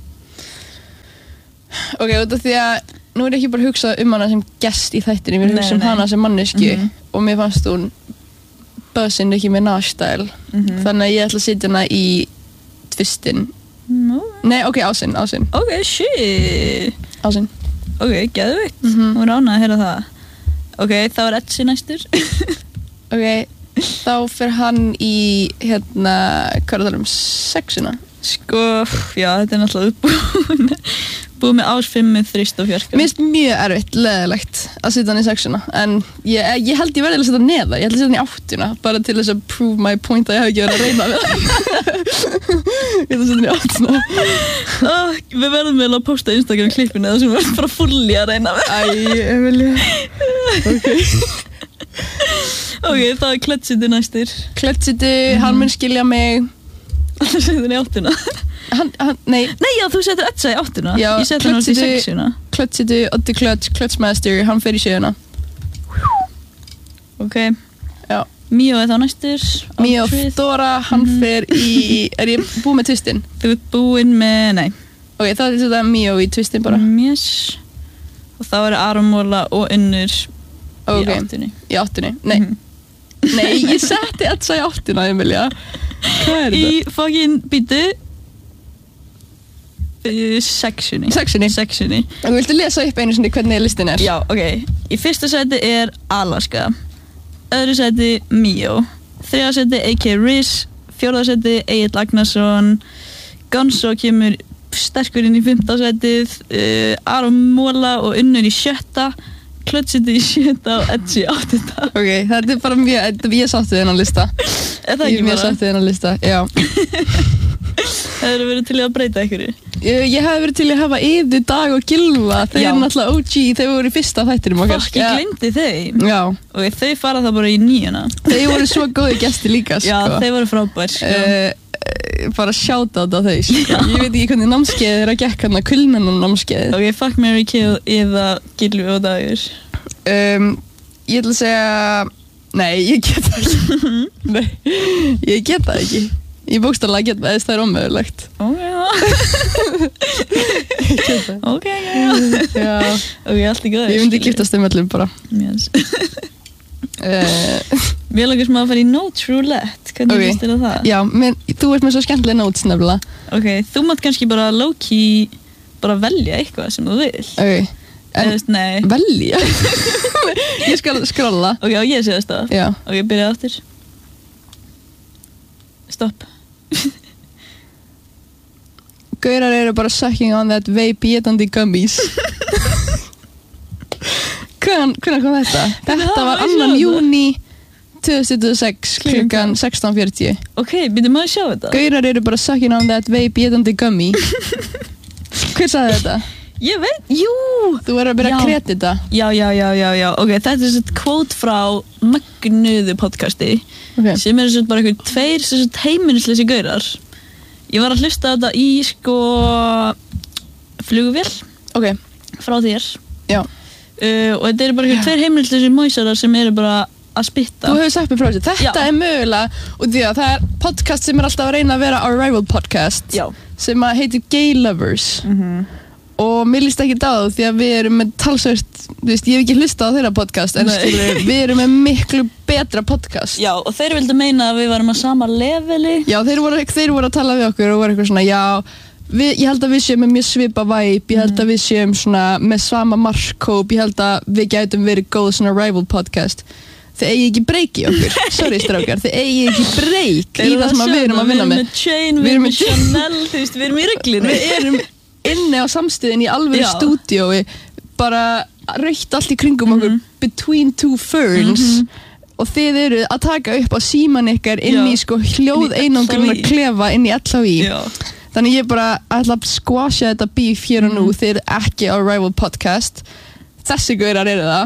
S1: Ok, út af því að nú er ég ekki bara að hugsa hana sem gest í þættinu, ég vil hugsa hana sem mannesku og mér fannst hún buzzin ekki með Nash-style. Þannig að ég ætla að setja hana í tvistinn. Nei, ok, ásinn.
S2: Ok, shit.
S1: Ásinn.
S2: Ok, geðveikt. Hún er ánægð að heyra það. Ok, þá er Etsi næstur.
S1: Ok, þá fer hann í, hvað er það 6?
S2: Sko, já, þetta er náttúrulega búið með ás 5 með 3 og 4.
S1: Mér finnst mjög erfitt, leðilegt að setja hann í 6, en ég held ég verði að setja hann neða. Ég held að setja hann í 8, bara til þess að prove my point að ég hef ekki verið að reyna við það. Ég held að setja hann í 8.
S2: Við verðum vel að posta Instagram klippinu þar sem við verðum bara fulli að reyna við.
S1: Emilia. Ok.
S2: Ok, þá er Klötsiti næstur.
S1: Klötsiti, hann mun skilja mig.
S2: Það setja hann í 8.
S1: Nei,
S2: já, þú setur Etsa í 8.
S1: Já,
S2: ég setur hann í 6.
S1: Klötsiti, Oddi Klötsmaster, hann fer í 7.
S2: Ok.
S1: Já.
S2: Míó er þá næstur.
S1: Míó Dóra, hann fer í, er ég búið með twistinn?
S2: Þú ert búinn með, nei.
S1: Ok, þá er þetta Míó í twistinn bara.
S2: Yes. Og þá er Aron Móla og Unnur í 8.
S1: Í 8, nei. Nei, ég setti Etsa í 8, Emilia. Hvað er þetta?
S2: Í fucking býtu 6.
S1: Og viltu lesa upp einu sinni hvernig listin er?
S2: Já, ok. Í fyrsta sæti er Alaska. Öðru sæti Míó. 3. sæti AK Riz. 4. sæti Egill Agnarsson. Gonzo kemur sterkur inn í 5. sætið. Aron Móla og Unnur í 7. Klötsiti í 7. og Etsi í 8.
S1: Ok, þetta er bara mjög, ég sátti þennan lista.
S2: Er það ekki bara?
S1: Ég sátti þennan lista, já.
S2: Það eru verið til að breyta einhverju?
S1: Ég hefði verið til að hafa Iðu, Dag og Gylfa. Þeir eru náttúrulega OG, þeir voru í fyrsta þættinum okkar.
S2: Fokk, ég glemdi þeim.
S1: Já.
S2: Og þau fara það bara í 9.
S1: Þeir voru svo góði gesti líka, sko.
S2: Já, þeir voru frábær, sko.
S1: Bara shoutout á þau, sko. Ég veit ekki hvernig námskeiðið er að gekk hérna, kulnunum námskeiðið.
S2: Ok, fuck, marry, kill, Iða, Gylfi og Dagur.
S1: Ég ætla að segja... Nei, ég get það ekki. Nei, ég get það ekki. Ég bókstaflega get það, það er ómögulegt.
S2: Ok, ok,
S1: já.
S2: Ok, allt í góð.
S1: Ég myndi giftast þeim öllum bara.
S2: Yes. Mér langar sem að fara í Notes Roulette. Hvernig finnst þér það?
S1: Já, þú ert með svo skemmtilega notes nefnilega.
S2: Ok, þú mátt kannski bara low-key bara velja eitthvað sem þú vil.
S1: Ok.
S2: Nei.
S1: Velja? Ég skal skrolla.
S2: Ok, og ég sé það stað.
S1: Já.
S2: Ok, byrja aftur. Stopp.
S1: Gaurar eru bara sucking on that vape étandi gummies. Hvernig kom þetta? Þetta var 2. júní 2006 klukkan 16:40.
S2: Ok, byrjum að sjá þetta.
S1: Gaurar eru bara sucking on that vape étandi gummy. Hver sagði þetta?
S2: Ég veit, jú!
S1: Þú verður að byrja að kredita.
S2: Já. Ok, þetta er svona quote frá mögnuðu podcasti sem eru svona bara eitthvað 2 heimilisleysi gaurar. Ég var að hlusta á þetta í sko flugvél frá þér.
S1: Já.
S2: Og þetta eru bara eitthvað 2 heimilisleysi móisarar sem eru bara að spitta.
S1: Þú hefur sagt mér frá þessu. Þetta er mögulega, og því að það er podcast sem er alltaf að reyna að vera our rival podcast.
S2: Já.
S1: Sem að heitir Gay Lovers. Og mér líst ekki á það því að við erum með talsvert, þú veist, ég hef ekki hlustað á þeirra podcast en skilur, við erum með miklu betra podcast.
S2: Já, og þeir vildu meina að við varum á sama leveli.
S1: Já, þeir voru að tala við okkur og voru eitthvað svona, já, ég held að við séum með mjög svipa vibe, ég held að við séum svona með sama markkóp, ég held að við gætum verið góð svona rival podcast. Þið eigi ekki breyk í okkur, sorry strákar, þið eigi ekki breyk í það sem við erum að vinna með.
S2: Við erum með Chain, við erum með Chanel, þú veist, við erum í reglinu.
S1: Við erum inni á samstöðin í alveg stúdíói, bara rautt allt í kringum okkur, between two ferns, og þið eru að taka upp á síman ykkar inn í sko hljóðeinangruna klefa inn í LHÍ. Þannig ég bara ætla að squasha þetta beef hér og nú, þið eru ekki á rival podcast. Þessi gaurar eru það.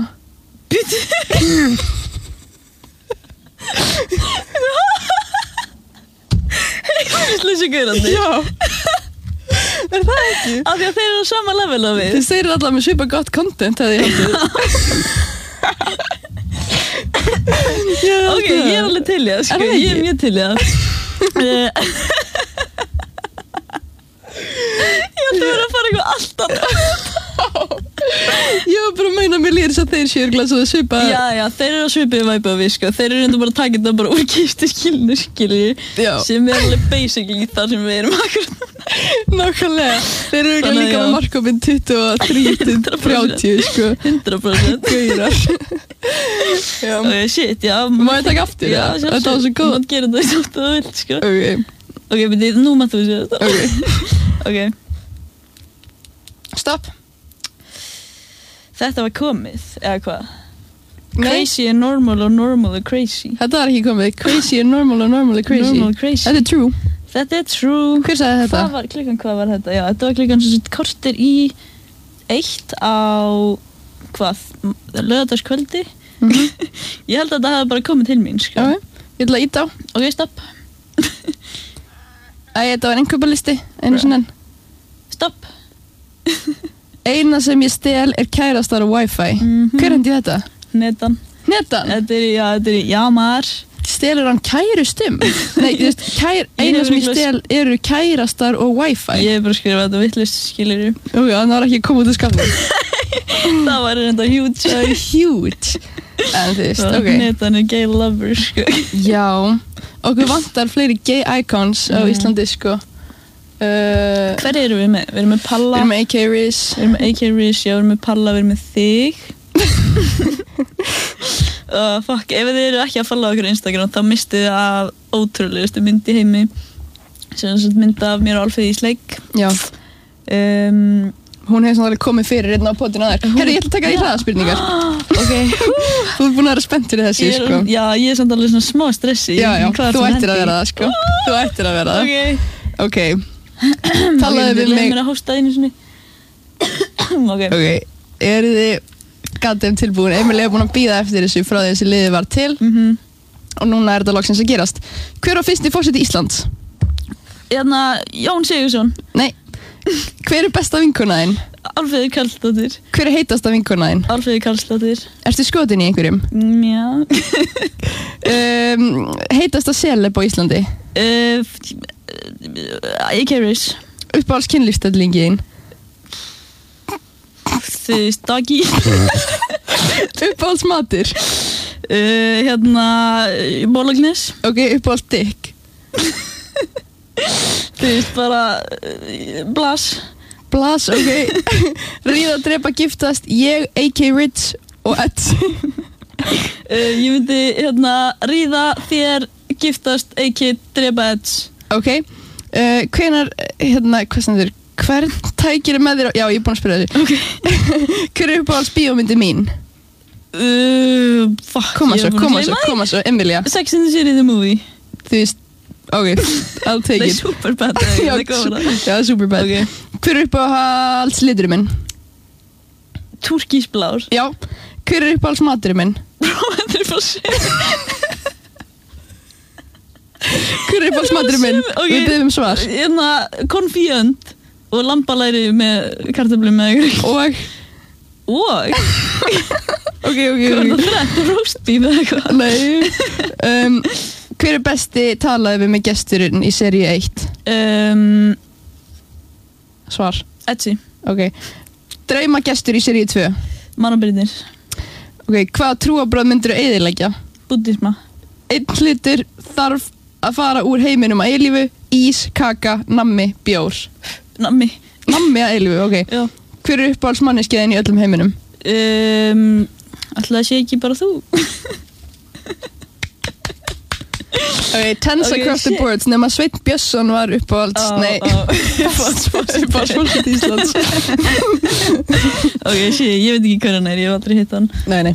S2: Heimilisleysi gaurarnir.
S1: Já. Er það ekki?
S2: Af því að þeir eru á sama level á við.
S1: Þeir eru alltaf með svipa gott content, hefði ég haldið.
S2: Ok, ég er alveg til í það, sko. Ég er mjög til í það. Ég ætla að vera að fara eitthvað allt annað.
S1: Ég var bara að meina mér líður þess að þeir séu glæs og það svipa.
S2: Já, þeir eru að svipa í væpa við, sko. Þeir eru reynda bara að taka þetta bara úr kistuskilinu, skilji. Sem er alveg basically það sem við erum akkurat. Nákvæmlega. Þeir eru líka með markkópinn 23-30, sko. 100%. Gaurar. Shit, já.
S1: Má ég taka aftur það? Þetta var svo góð.
S2: Þú mátt gera þetta þess að þú vilt, sko. Ok, beti, nú mátt þú segja þetta. Ok.
S1: Stopp.
S2: Þetta var komið, eða hvað? Crazy and normal og normal og crazy.
S1: Þetta var ekki komið. Crazy and normal og normal og crazy.
S2: Normal og crazy.
S1: Þetta er true.
S2: Þetta er true.
S1: Hver sagði þetta?
S2: Hvað var þetta? Já, þetta var klukkan svo korter í 1 á, laugardagskvöldi. Ég held að þetta hafi bara komið til mín, sko.
S1: Ok, ég ætla að íta á.
S2: Ok, stopp.
S1: Þetta var innkaupalisti, einu sinni.
S2: Stopp.
S1: Eina sem ég stel er kærastar og wifi. Hver hendi þetta?
S2: Netan.
S1: Netan?
S2: Þetta er, já maður.
S1: Stelur hann kærustum? Nei, þú veist, eina sem ég stel eru kærastar og wifi.
S2: Ég hef bara skrifað þetta vitlaust, skilurðu.
S1: Ok, það var ekki komið út af skapnum.
S2: Það var reynda huge.
S1: Það er huge. En þú veist, ok.
S2: Netan er gay lover, sko.
S1: Já, okkur vantar fleiri gay icons á Íslandi, sko.
S2: Hver erum við með? Við erum með Palla.
S1: Við erum með AK Riz.
S2: Við erum með AK Riz, já, við erum með Palla, við erum með þig. Fuck, ef þið eru ekki að followa okkur á Instagram þá mistið þið af ótrúlegustu mynd í heimi sem mynd af mér og Alfreði í sleik.
S1: Já. Hún hefði svona komið fyrir hérna á potinu að þér. Herru, ég ætla að taka því hraðaspurningar. Ok. Þú ert búin að vera spennt fyrir þessi, sko.
S2: Já, ég er samt alveg svona smá stressi.
S1: Já, þú ættir að vera það, sko. Þú ættir að vera það.
S2: Ok.
S1: Talaðu við mig.
S2: Leið mér að hósta einu sinni.
S1: Ok, eru þið goddamn tilbúin? Emil er búin að bíða eftir þessu frá því þessi liði var til og núna er þetta loksins að gerast. Hver var fyrsti forseti Íslands?
S2: Jón Sigurðsson.
S1: Nei. Hver er besta vinkona þín?
S2: Álfheiður Karlsdóttir.
S1: Hver er heitasta vinkona þín?
S2: Álfheiður Karlsdóttir.
S1: Ertu skotin í einhverjum?
S2: Já.
S1: Heitasta celeb á Íslandi?
S2: Icarus.
S1: Uppáhalds kynlífsstellingi þín?
S2: Dagi.
S1: Uppáhalds matur?
S2: Bólagnes.
S1: Ok, uppáhalds dick?
S2: Bara Blas.
S1: Blas, ok. Ríða, drepa, giftast, ég, AK Rich og Ed.
S2: Ég myndi ríða, þér, giftast, AK, drepa, Ed.
S1: Ok. Hvenær, hvað stendur? Hvern tækir með þér á... Já, ég er búin að spyrja þessu.
S2: Ok.
S1: Hver er uppáhalds bíómyndi mín? Koma svo, Emilia.
S2: Sex and the City the movie.
S1: Þú veist, ok, I'll take it.
S2: Superbad.
S1: Já, Superbad.
S2: Okay.
S1: Hver er uppáhalds liturinn minn?
S2: Túrkísblár.
S1: Já. Hver er uppáhalds maturinn minn?
S2: Þetta er bara sér.
S1: Hver er uppáhalds maturinn minn?
S2: Okay.
S1: Við biðum svar.
S2: Konfíönd og lambalæri með kartöflum með ykkur. Og?
S1: Ok.
S2: Hvað var það þrætt? Roastbeef eða eitthvað?
S1: Nei. Hver er besti talaði við með gesturinn í seríu 1? Svar.
S2: Etsy.
S1: Ok. Drauma gestur í seríu 2?
S2: Mannabyrðir.
S1: Ok, hvaða trúarbrögð myndirðu eyðileggja?
S2: Buddhisma.
S1: Einn hlutur þarf að fara úr heiminum að eilífu, ís, kaka, nammi, bjór.
S2: Nammi.
S1: Nammi að eilífu, ok.
S2: Já.
S1: Hver er uppáhaldsmanniskiðin í öllum heiminum?
S2: Ætli það sé ekki bara þú?
S1: Ok, tense across the boards, nema Sveinn Björnsson var uppáhalds, uppáhalds fólkið Íslands.
S2: Ok, ég veit ekki hver hann er, ég hef aldrei hitt hann.
S1: Nei.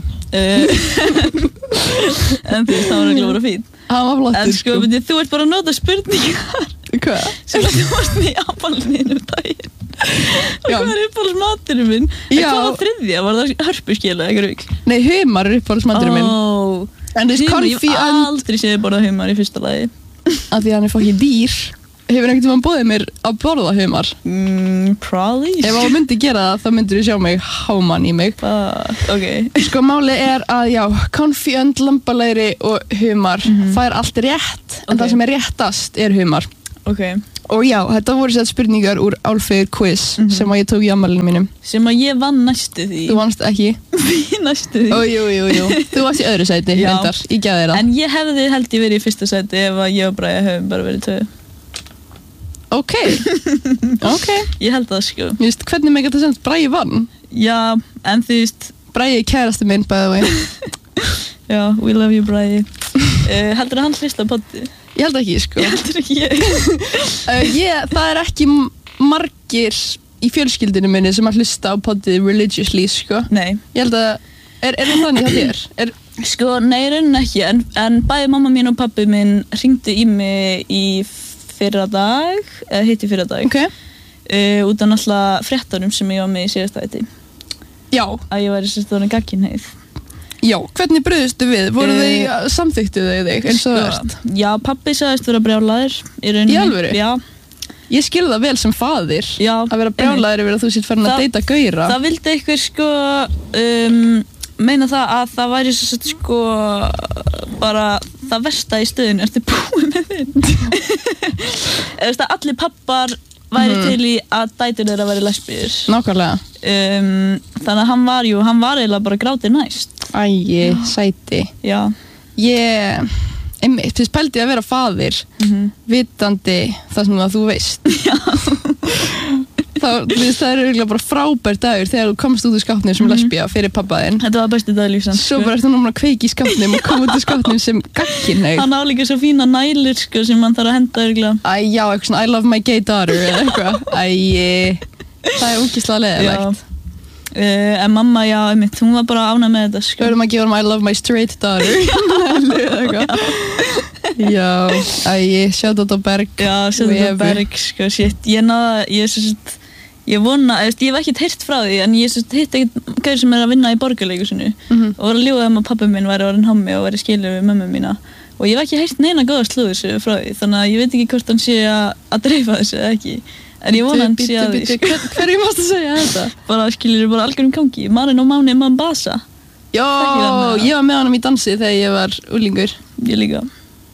S2: En þú veist, það var ekki að vera fín.
S1: Hann var flottur,
S2: en sko. Þú ert bara að nota spurningar.
S1: Hvað?
S2: Sem að þú varst með í afmælinu daginn. Og hvað er uppáhaldsmaturinn minn?
S1: Já.
S2: En hvað var þriðja? Var það hörpuskil eða eitthvað rugl?
S1: Nei, humar er uppáhaldsmaturinn minn. En þú veist,
S2: humar, ég hef aldrei séð borða humar í fyrsta lagi.
S1: Af því að hann er fokkið dýr. Hefur einhvern tímann boðið mér að borða humar?
S2: Probably.
S1: Ef þú myndir gera það, þá myndir þú sjá mig hámann í mig.
S2: Ok.
S1: Sko, málið er að, já, konfíönd, lambalæri og humar fær allt rétt, en það sem er réttast er humar.
S2: Ok.
S1: Og já, þetta voru sett spurningar úr Álfheiður quiz sem að ég tók í afmælinu mínum.
S2: Sem að ég vann næstu því.
S1: Þú vannst ekki?
S2: Næstu því.
S1: Jú. Þú varst í öðru sæti, reyndar. Ég gæði þér það.
S2: En ég hefði held ég verið í fyrsta sæti ef að ég og Bragi hefum bara verið tvö.
S1: Ok.
S2: Ég held það, sko.
S1: Þú veist, hvernig meginn þetta semst Bragi vann?
S2: Já, en þú veist...
S1: Bragi er kærasti minn, by the way.
S2: Já, we love you, Bragi. Heldur hann hlusta á poddi?
S1: Ég held ekki, sko.
S2: Ég heldur ekki ég.
S1: Það er ekki margir í fjölskyldinu minni sem að hlusta á poddið religiously, sko.
S2: Nei.
S1: Ég held að, er það þannig að þér?
S2: Sko, nei, raunin ekki, en bæði mamma mín og pabbi minn hringdu í mig í fyrradag, eða hitt í fyrradag.
S1: Ok.
S2: Út af náttúrulega fréttunum sem ég var með í síðasta ætti.
S1: Já.
S2: Að ég væri sérst orðin gagnkynhneigð.
S1: Já, hvernig brugðustu við? Voru samþykktu þig eins og það ert?
S2: Já, pabbi sagðist vera brjálaður í rauninni.
S1: Í alvöru?
S2: Já.
S1: Ég skil það vel sem faðir. Já. Að vera brjálaður yfir að þú sitt farin að deyta gaura. Það
S2: vildi einhver sko meina það að það væri svo sett sko bara það versta í stöðinu. Ertu búið með þinn? Eða allir pappar væri til í að dætur þeirra væri lesbíur.
S1: Nákvæmlega.
S2: Þannig að hann var eiginlega bara grátið næst.
S1: Æi, sæti.
S2: Já.
S1: Einmitt, fyrst pældi ég að vera faðir, vitandi það sem þú veist. Já. Það er eiginlega bara frábær dagur þegar þú komst út úr skápnum sem lesbía fyrir pappaðinn.
S2: Þetta var besti dagur lífsins.
S1: Svo bara eftir núna að kveiki í skápnum og koma út úr skápnum sem gagnkynhneigð.
S2: Hann á líka svo fína nælur sko sem hann þarf að henda eiginlega.
S1: Æ, já, eitthvað svona I love my gay daughter eða eitthvað. Æ, það er ógeðslega leiðilegt.
S2: En mamma, já, einmitt, hún var bara ánægð með þetta sko.
S1: Við höfum að gefa hann I love my straight daughter. Já, sjátt á Berg.
S2: Já, sjátt á Berg, sko, shit. Ég vona, ég hef ekkert heyrt frá því, en ég hitt ekkert gæri sem að vinna í Borgarleikhúsinu og var að ljúga að pabbi minn væri orðinn hommi og væri skilur við mömmu mína. Og ég hef ekki heyrt neina góða slúður frá því, þannig að ég veit ekki hvort hann sé að dreifa þessu eða ekki. En ég vona hann sé að því.
S1: Hverju mást að segja þetta?
S2: Bara skilur bara algjörum gangi. Marin og Máni Mambasa.
S1: Já, ég var með honum í dansi þegar ég var úlingur.
S2: Ég líka.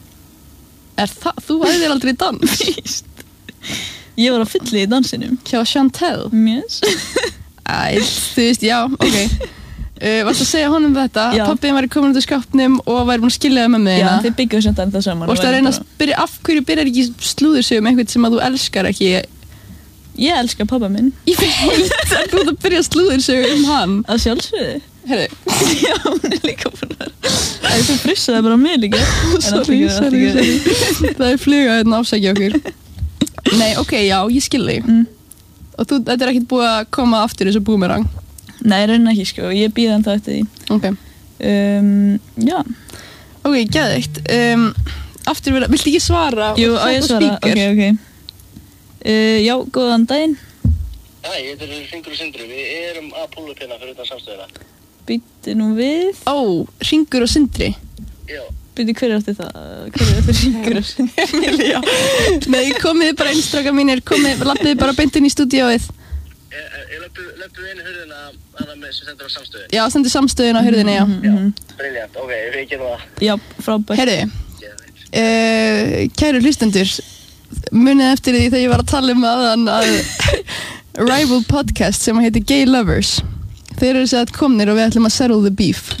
S1: Þú æðir aldrei í dans?
S2: Víst. Ég var að fylli í dansinum.
S1: Hjá Chantel?
S2: Yes.
S1: Þú veist, já, ok. Varst að segja honum þetta? Pabbi var komin út af skápnum og væri búin að skilja það með mig.
S2: Já, þið byggjuðu samt ennþá saman.
S1: Varst að reyna að spyrja af hverju byrjar ekki slúðursögum einhvern sem að þú elskar ekki?
S2: Ég elskar pabba minn.
S1: Ég veit, þú ert að byrja slúðursögum hann.
S2: Að sjálfsögðu.
S1: Herru.
S2: Já, hún líka búin að vera. Þú frissaði bara mig líka.
S1: Sorry. Það fluga hérna afsækja okkur. Nei, ok, já, ég skil þig. Og þetta ekkert búið að koma aftur þessu boomerang?
S2: Nei, raunin ekki, sko. Ég býði ennþá eftir því.
S1: Ok.
S2: Já.
S1: Ok, geðveikt. Aftur viltu ekki svara?
S2: Jú, á ég svara. Ok. Já, góðan daginn.
S4: Hæ, þetta Hringur og Sindri. Við erum að púla upp hérna fyrir utan samstöðina.
S2: Býttu nú við.
S1: Hringur og Sindri?
S4: Já.
S2: Býttu, hver er það? Hver er þetta Hringur og Sindri?
S1: Já. Nei, komið bara inn, strákar mínir. Lappiði bara beint inn í stúdíóið.
S4: Ég löpum inn hurðina sem stendur á samstöðu.
S1: Já, stendur samstöðin á hurðinni, já.
S4: Já, brilliant. Ok, við gerum það.
S2: Já, frábært.
S1: Heyrðu, kæru hlustendur, munið eftir því þegar ég var að tala um að Rival podcast sem heitir Gay Lovers. Þeir eru sér að komnir og við ætlum að settle the beef.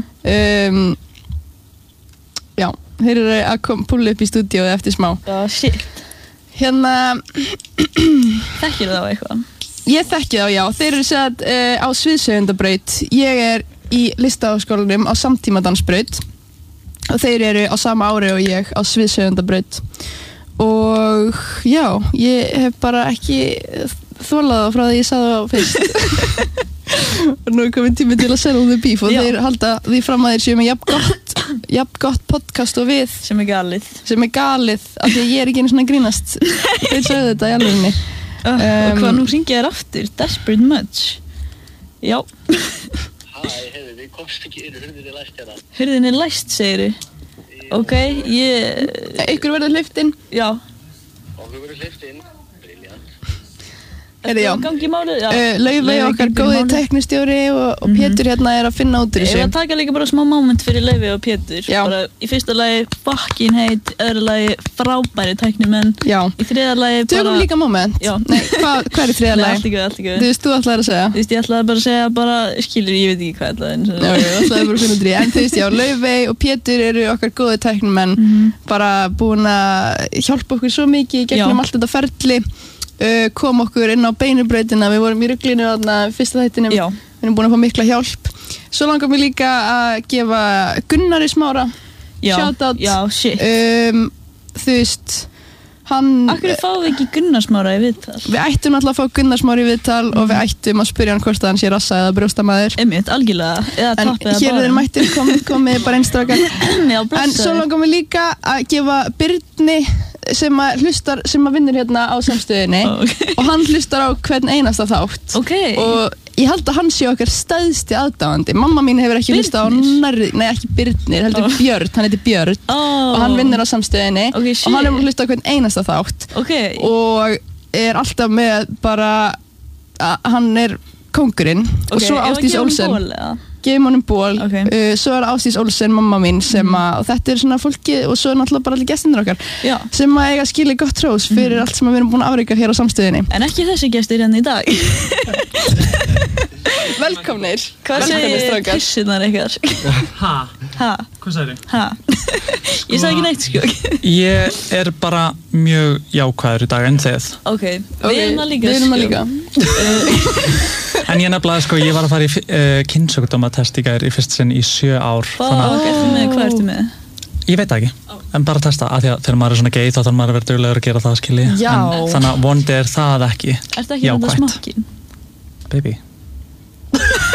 S1: Já, þeir eru að púla upp í stúdíóið eftir smá.
S2: Já, shit.
S1: Hérna...
S2: Þekkir þá eitthvað?
S1: Ég þekki þá, já. Þeir eru sér að á sviðsögundabraut. Ég er í listaháskólanum á samtímadansbraut og þeir eru á sama ári og ég á sviðsögundabraut. Og já, ég hef bara ekki þolað það frá því ég sagði það fyrst. Og nú er komin tími til að settle the beef og þeir halda því fram að þeir séu með jafn gott podcast og við.
S2: Sem er galið. Af því ég er ekki einu svona grínast. Þeir sagði þetta í alvegni. Og hvað nú hringi þér aftur? Desperate Much. Já.
S4: Hæ, heyrðu, við komst ekki inn, hurðin er læst hérna.
S2: Hurðin er læst, segirðu? Ok,
S1: Ykkur verður hleypt inn?
S2: Já.
S4: Okkur verður hleypt inn. Brilliant.
S1: Heyrðu, já.
S2: Gangi málið?
S1: Laufey okkar góði teknistjóri og Pétur hérna er að finna út úr þessu.
S2: Ég var að taka líka bara smá moment fyrir Laufey og Pétur.
S1: Já.
S2: Bara í fyrsta lagi fucking heit, öðru lagi frábæri tæknimenn.
S1: Já.
S2: Í þriðja lagi bara...
S1: Tökum líka moment.
S2: Já.
S1: Nei, hvað er í þriðja lagi?
S2: Nei, allt í guð.
S1: Þú veist, þú ætlaðir að segja?
S2: Þú veist, ég ætlaði bara að segja bara, skilur, ég veit ekki hvað ætlaði.
S1: Já, ég ætlaði bara að finna út úr því. En þú veist, já, Laufey og Pétur eru okkar góði tæknimenn, bara búin að hjálpa okkur svo mikið gegnum allt þetta ferli. Kom okkur inn á beinubrautina, við vorum í ruglinu þarna fyrsta þættinum, við erum búin að fá mikla hjálp. Svo langar mér líka að gefa Gunnari Smára shoutout.
S2: Já, shit.
S1: Þú veist, hann...
S2: Akkur fáum við ekki Gunnar Smára í viðtal?
S1: Við ættum náttúrulega að fá Gunnar Smára í viðtal og við ættum að spyrja hann hvort að hann sé rassa eða brjóstamaður.
S2: Einmitt, algjörlega, eða topp eða bara.
S1: En hér er mættir komið bara einstrakar. En svo langar mér líka að gefa Birni sem að vinnur hérna á samstöðinni og hann hlustar á hvern einasta þátt og ég held að hann sé okkar stæðsti aðdáandi. Mamma mín hefur ekki hlustað á ekki Birnir, heldur Björn, hann heitir Björn og hann vinnur á samstöðinni og hann hefur hlustað á hvern einasta þátt og er alltaf með bara hann er kóngurinn og svo Ásdís Olsen. Gefum honum ból, svo er Ásdís Olsen mamma mín sem að, og þetta er svona fólki og svo er náttúrulega bara allir gestinir okkar sem að eiga skilja gott hrós fyrir allt sem við erum búin að afreika hér á samstöðinni.
S2: En ekki þessi gestir hérna í dag.
S1: Velkomnir.
S2: Hvað segir pissunar ykkar?
S5: Hvað sagði þið?
S2: Ég sagði ekki neitt sko.
S5: Ég er bara mjög jákvæður í dag en þið.
S2: Ok, við erum það líka.
S5: En ég nefnilega sko, ég var að fara í kynnsjúkdómatest í gær í fyrst sinn í 7 ár.
S2: Hvað ertu með?
S5: Ég veit það ekki, en bara testa af því að þegar maður er svona gay þá þarf maður að vera duglegur að gera það, skilji.
S1: Já.
S5: Þannig að vonandi er það ekki jákvætt.
S2: Ertu ekki þetta smakkin?
S5: Baby.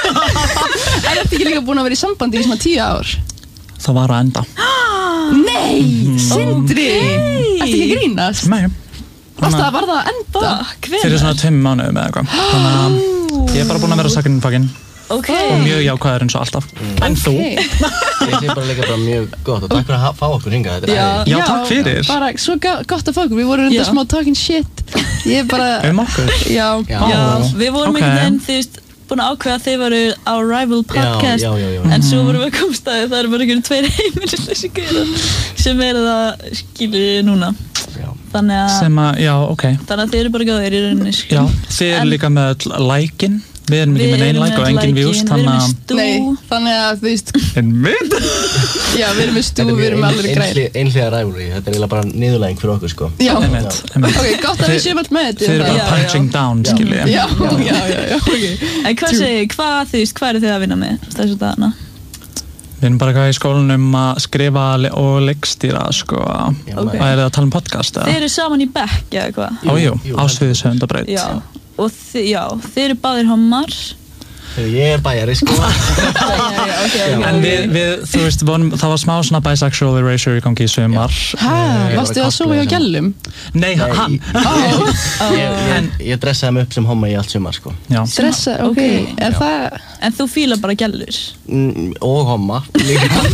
S1: Ertu ekki líka búin að vera í sambandi í svona 10 ár?
S5: Það var að enda.
S1: Nei! Sindri Ertu ekki að grínast?
S5: Nei.
S1: Varstu að var það að enda?
S5: Fyrir svona 2 mánuðum eða eitthvað. Þannig að ég bara búin að vera sakinn fucking. Og mjög jákvæður eins og alltaf. En þú?
S6: Ég sé bara líka bara mjög gott og takk fyrir að fá okkur hingað, þetta er
S5: Já, takk fyrir.
S1: Bara svo gott að fá okkur, við vorum reynda smá talking shit. Ég bara...
S5: Okkur?
S1: Já,
S2: við vorum einhvern veginn, þú veist, búin að ákveða að þið varu á Rival podcast en svo vorum við að komast að það eru bara einhvern 2 heimilisleysi gaurar sem það skilur núna. Þannig að... Þannig að þið eru bara góðir í rauninni.
S5: Já, þið eru líka með like-in. Við erum ekki með neinn like og engin views,
S1: þannig að þú veist Já, við erum með stú, við erum með alveg græð
S6: Einhliða rivalry, þetta er eiginlega bara niðurlæging fyrir okkur, sko
S1: Já, ok, gott að við séum allt með þetta
S5: Þið eru bara punching down, skilji
S1: Já, ok
S2: En hvað eru þið að vinna með þessu dagana?
S5: Við erum bara í skólanum að skrifa og leikstýra, sko Og er það að tala um podcast,
S2: eða? Þið eru saman í bekk, eða hvað?
S5: Jú, ásviðis Höfundabraut
S2: Og þið eru báðir hommar
S6: Ég er bæjari, sko
S5: En við, þú veist, það var smá svona bisexual erasure í gangi í sumar
S1: Varstu það svo hjá gælum?
S5: Nei, hann
S6: Ég dressaði mig upp sem homma í allt sumar, sko
S1: Dressa, ok
S2: En þú fílar bara gælur?
S6: Og homma líka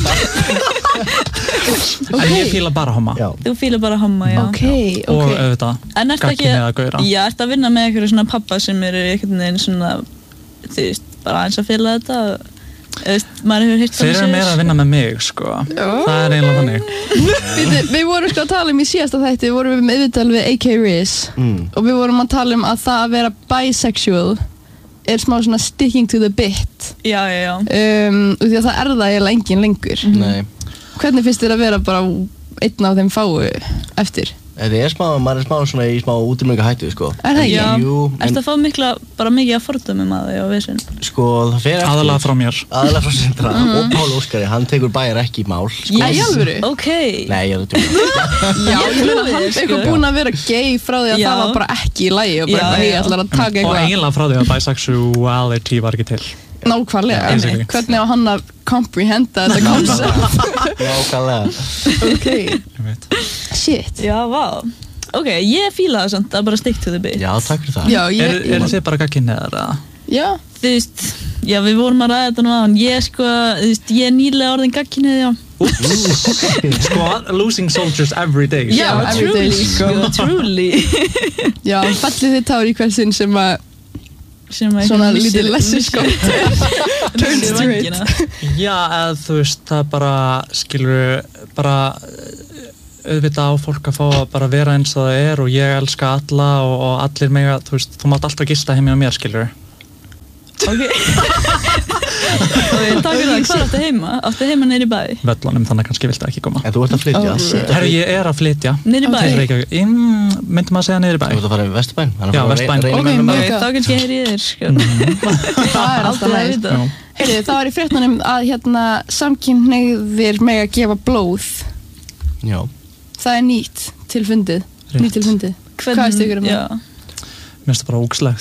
S5: En ég fíla bara homma
S2: Þú fílar bara homma, já
S5: Og auðvitað, gagginni eða gauðra
S2: Já, ertu að vinna með einhverju svona pappa sem eru einhvern veginn svona þú veist, bara eins að fíla þetta maður hefur hitt
S5: Þeir eru meira að vinna með mig, sko Það er eiginlega þannig
S1: Við vorum sko að tala í síðasta þætti vorum við með viðtal við AK Riz og við vorum að tala að það að vera bisexual er smá svona sticking to the bit
S2: Já
S1: og því að það er það eiginlega engin lengur
S6: Nei
S1: Hvernig finnst þér að vera bara einn af þeim fáu eftir?
S6: Þetta er smá, maður er smá svona í smá útrýminga hættu, sko
S1: Er það ekki?
S2: Já,
S6: Jú,
S2: ertu að fá bara mikið að fordómum að þig á vissin?
S6: Sko, það fer eftir
S5: Aðalega frá mér
S6: Aðalega frá Sindra og Pál Óskari, hann tekur bæjar ekki í mál, sko
S1: Í alvöru?
S2: Ok
S6: Nei, ég er það
S1: Já, ég meina hann er eitthvað búinn að vera gay frá því að það var bara ekki í lagi og bara ég ætlar að taka eitthvað
S5: Og eiginlega frá því að bisexuality var ekki til
S1: Nákvæmlega, hvernig á hann að comprehenda þetta concept
S6: Nákvæmlega
S1: Ok, shit
S2: Já, vá Ok, ég fíla það samt að bara stick to the bit
S6: Já, takk fyrir það
S1: Já,
S5: Er þið bara gagginniðar, eða?
S1: Já
S2: Þú veist, já við vorum að ræða þetta nú aðan Ég sko, þú veist, ég er nýlega orðin gagginnið, já
S5: Sko, losing soldiers every day
S1: Já, every day,
S2: truly
S1: Já, fallið þið tár í hversin sem að svona lítið lessi sko
S2: turn straight
S5: Já, eða þú veist, það bara skilur, bara auðvitað á fólk að fá að bara vera eins og það er og ég elska alla og allir mega, þú veist, þú mátt alltaf gista heim hjá mér, skilur
S2: Ok Og takk fyrir það, hvað áttu heima? Áttu heima neyri bæ?
S5: Völlunum, þannig kannski viltu ekki koma
S6: En þú ert að flytja
S5: Herru, ég er að flytja
S2: Neyri bæ?
S5: Myndi maður að segja neyri bæ
S6: Þú ert að fara í Vesturbæn
S5: Já, Vesturbæn
S2: Þá kannski heyri ég þér, sko
S1: Það er alltaf næst Heyrðu, það var í fréttunum að samkynhneigðir mega gefa blóð
S6: Já
S1: Það er nýtt til fundið Nýtt til fundið Hvað veist ykkur um það?
S5: Mér finnst það bara ógeðslegt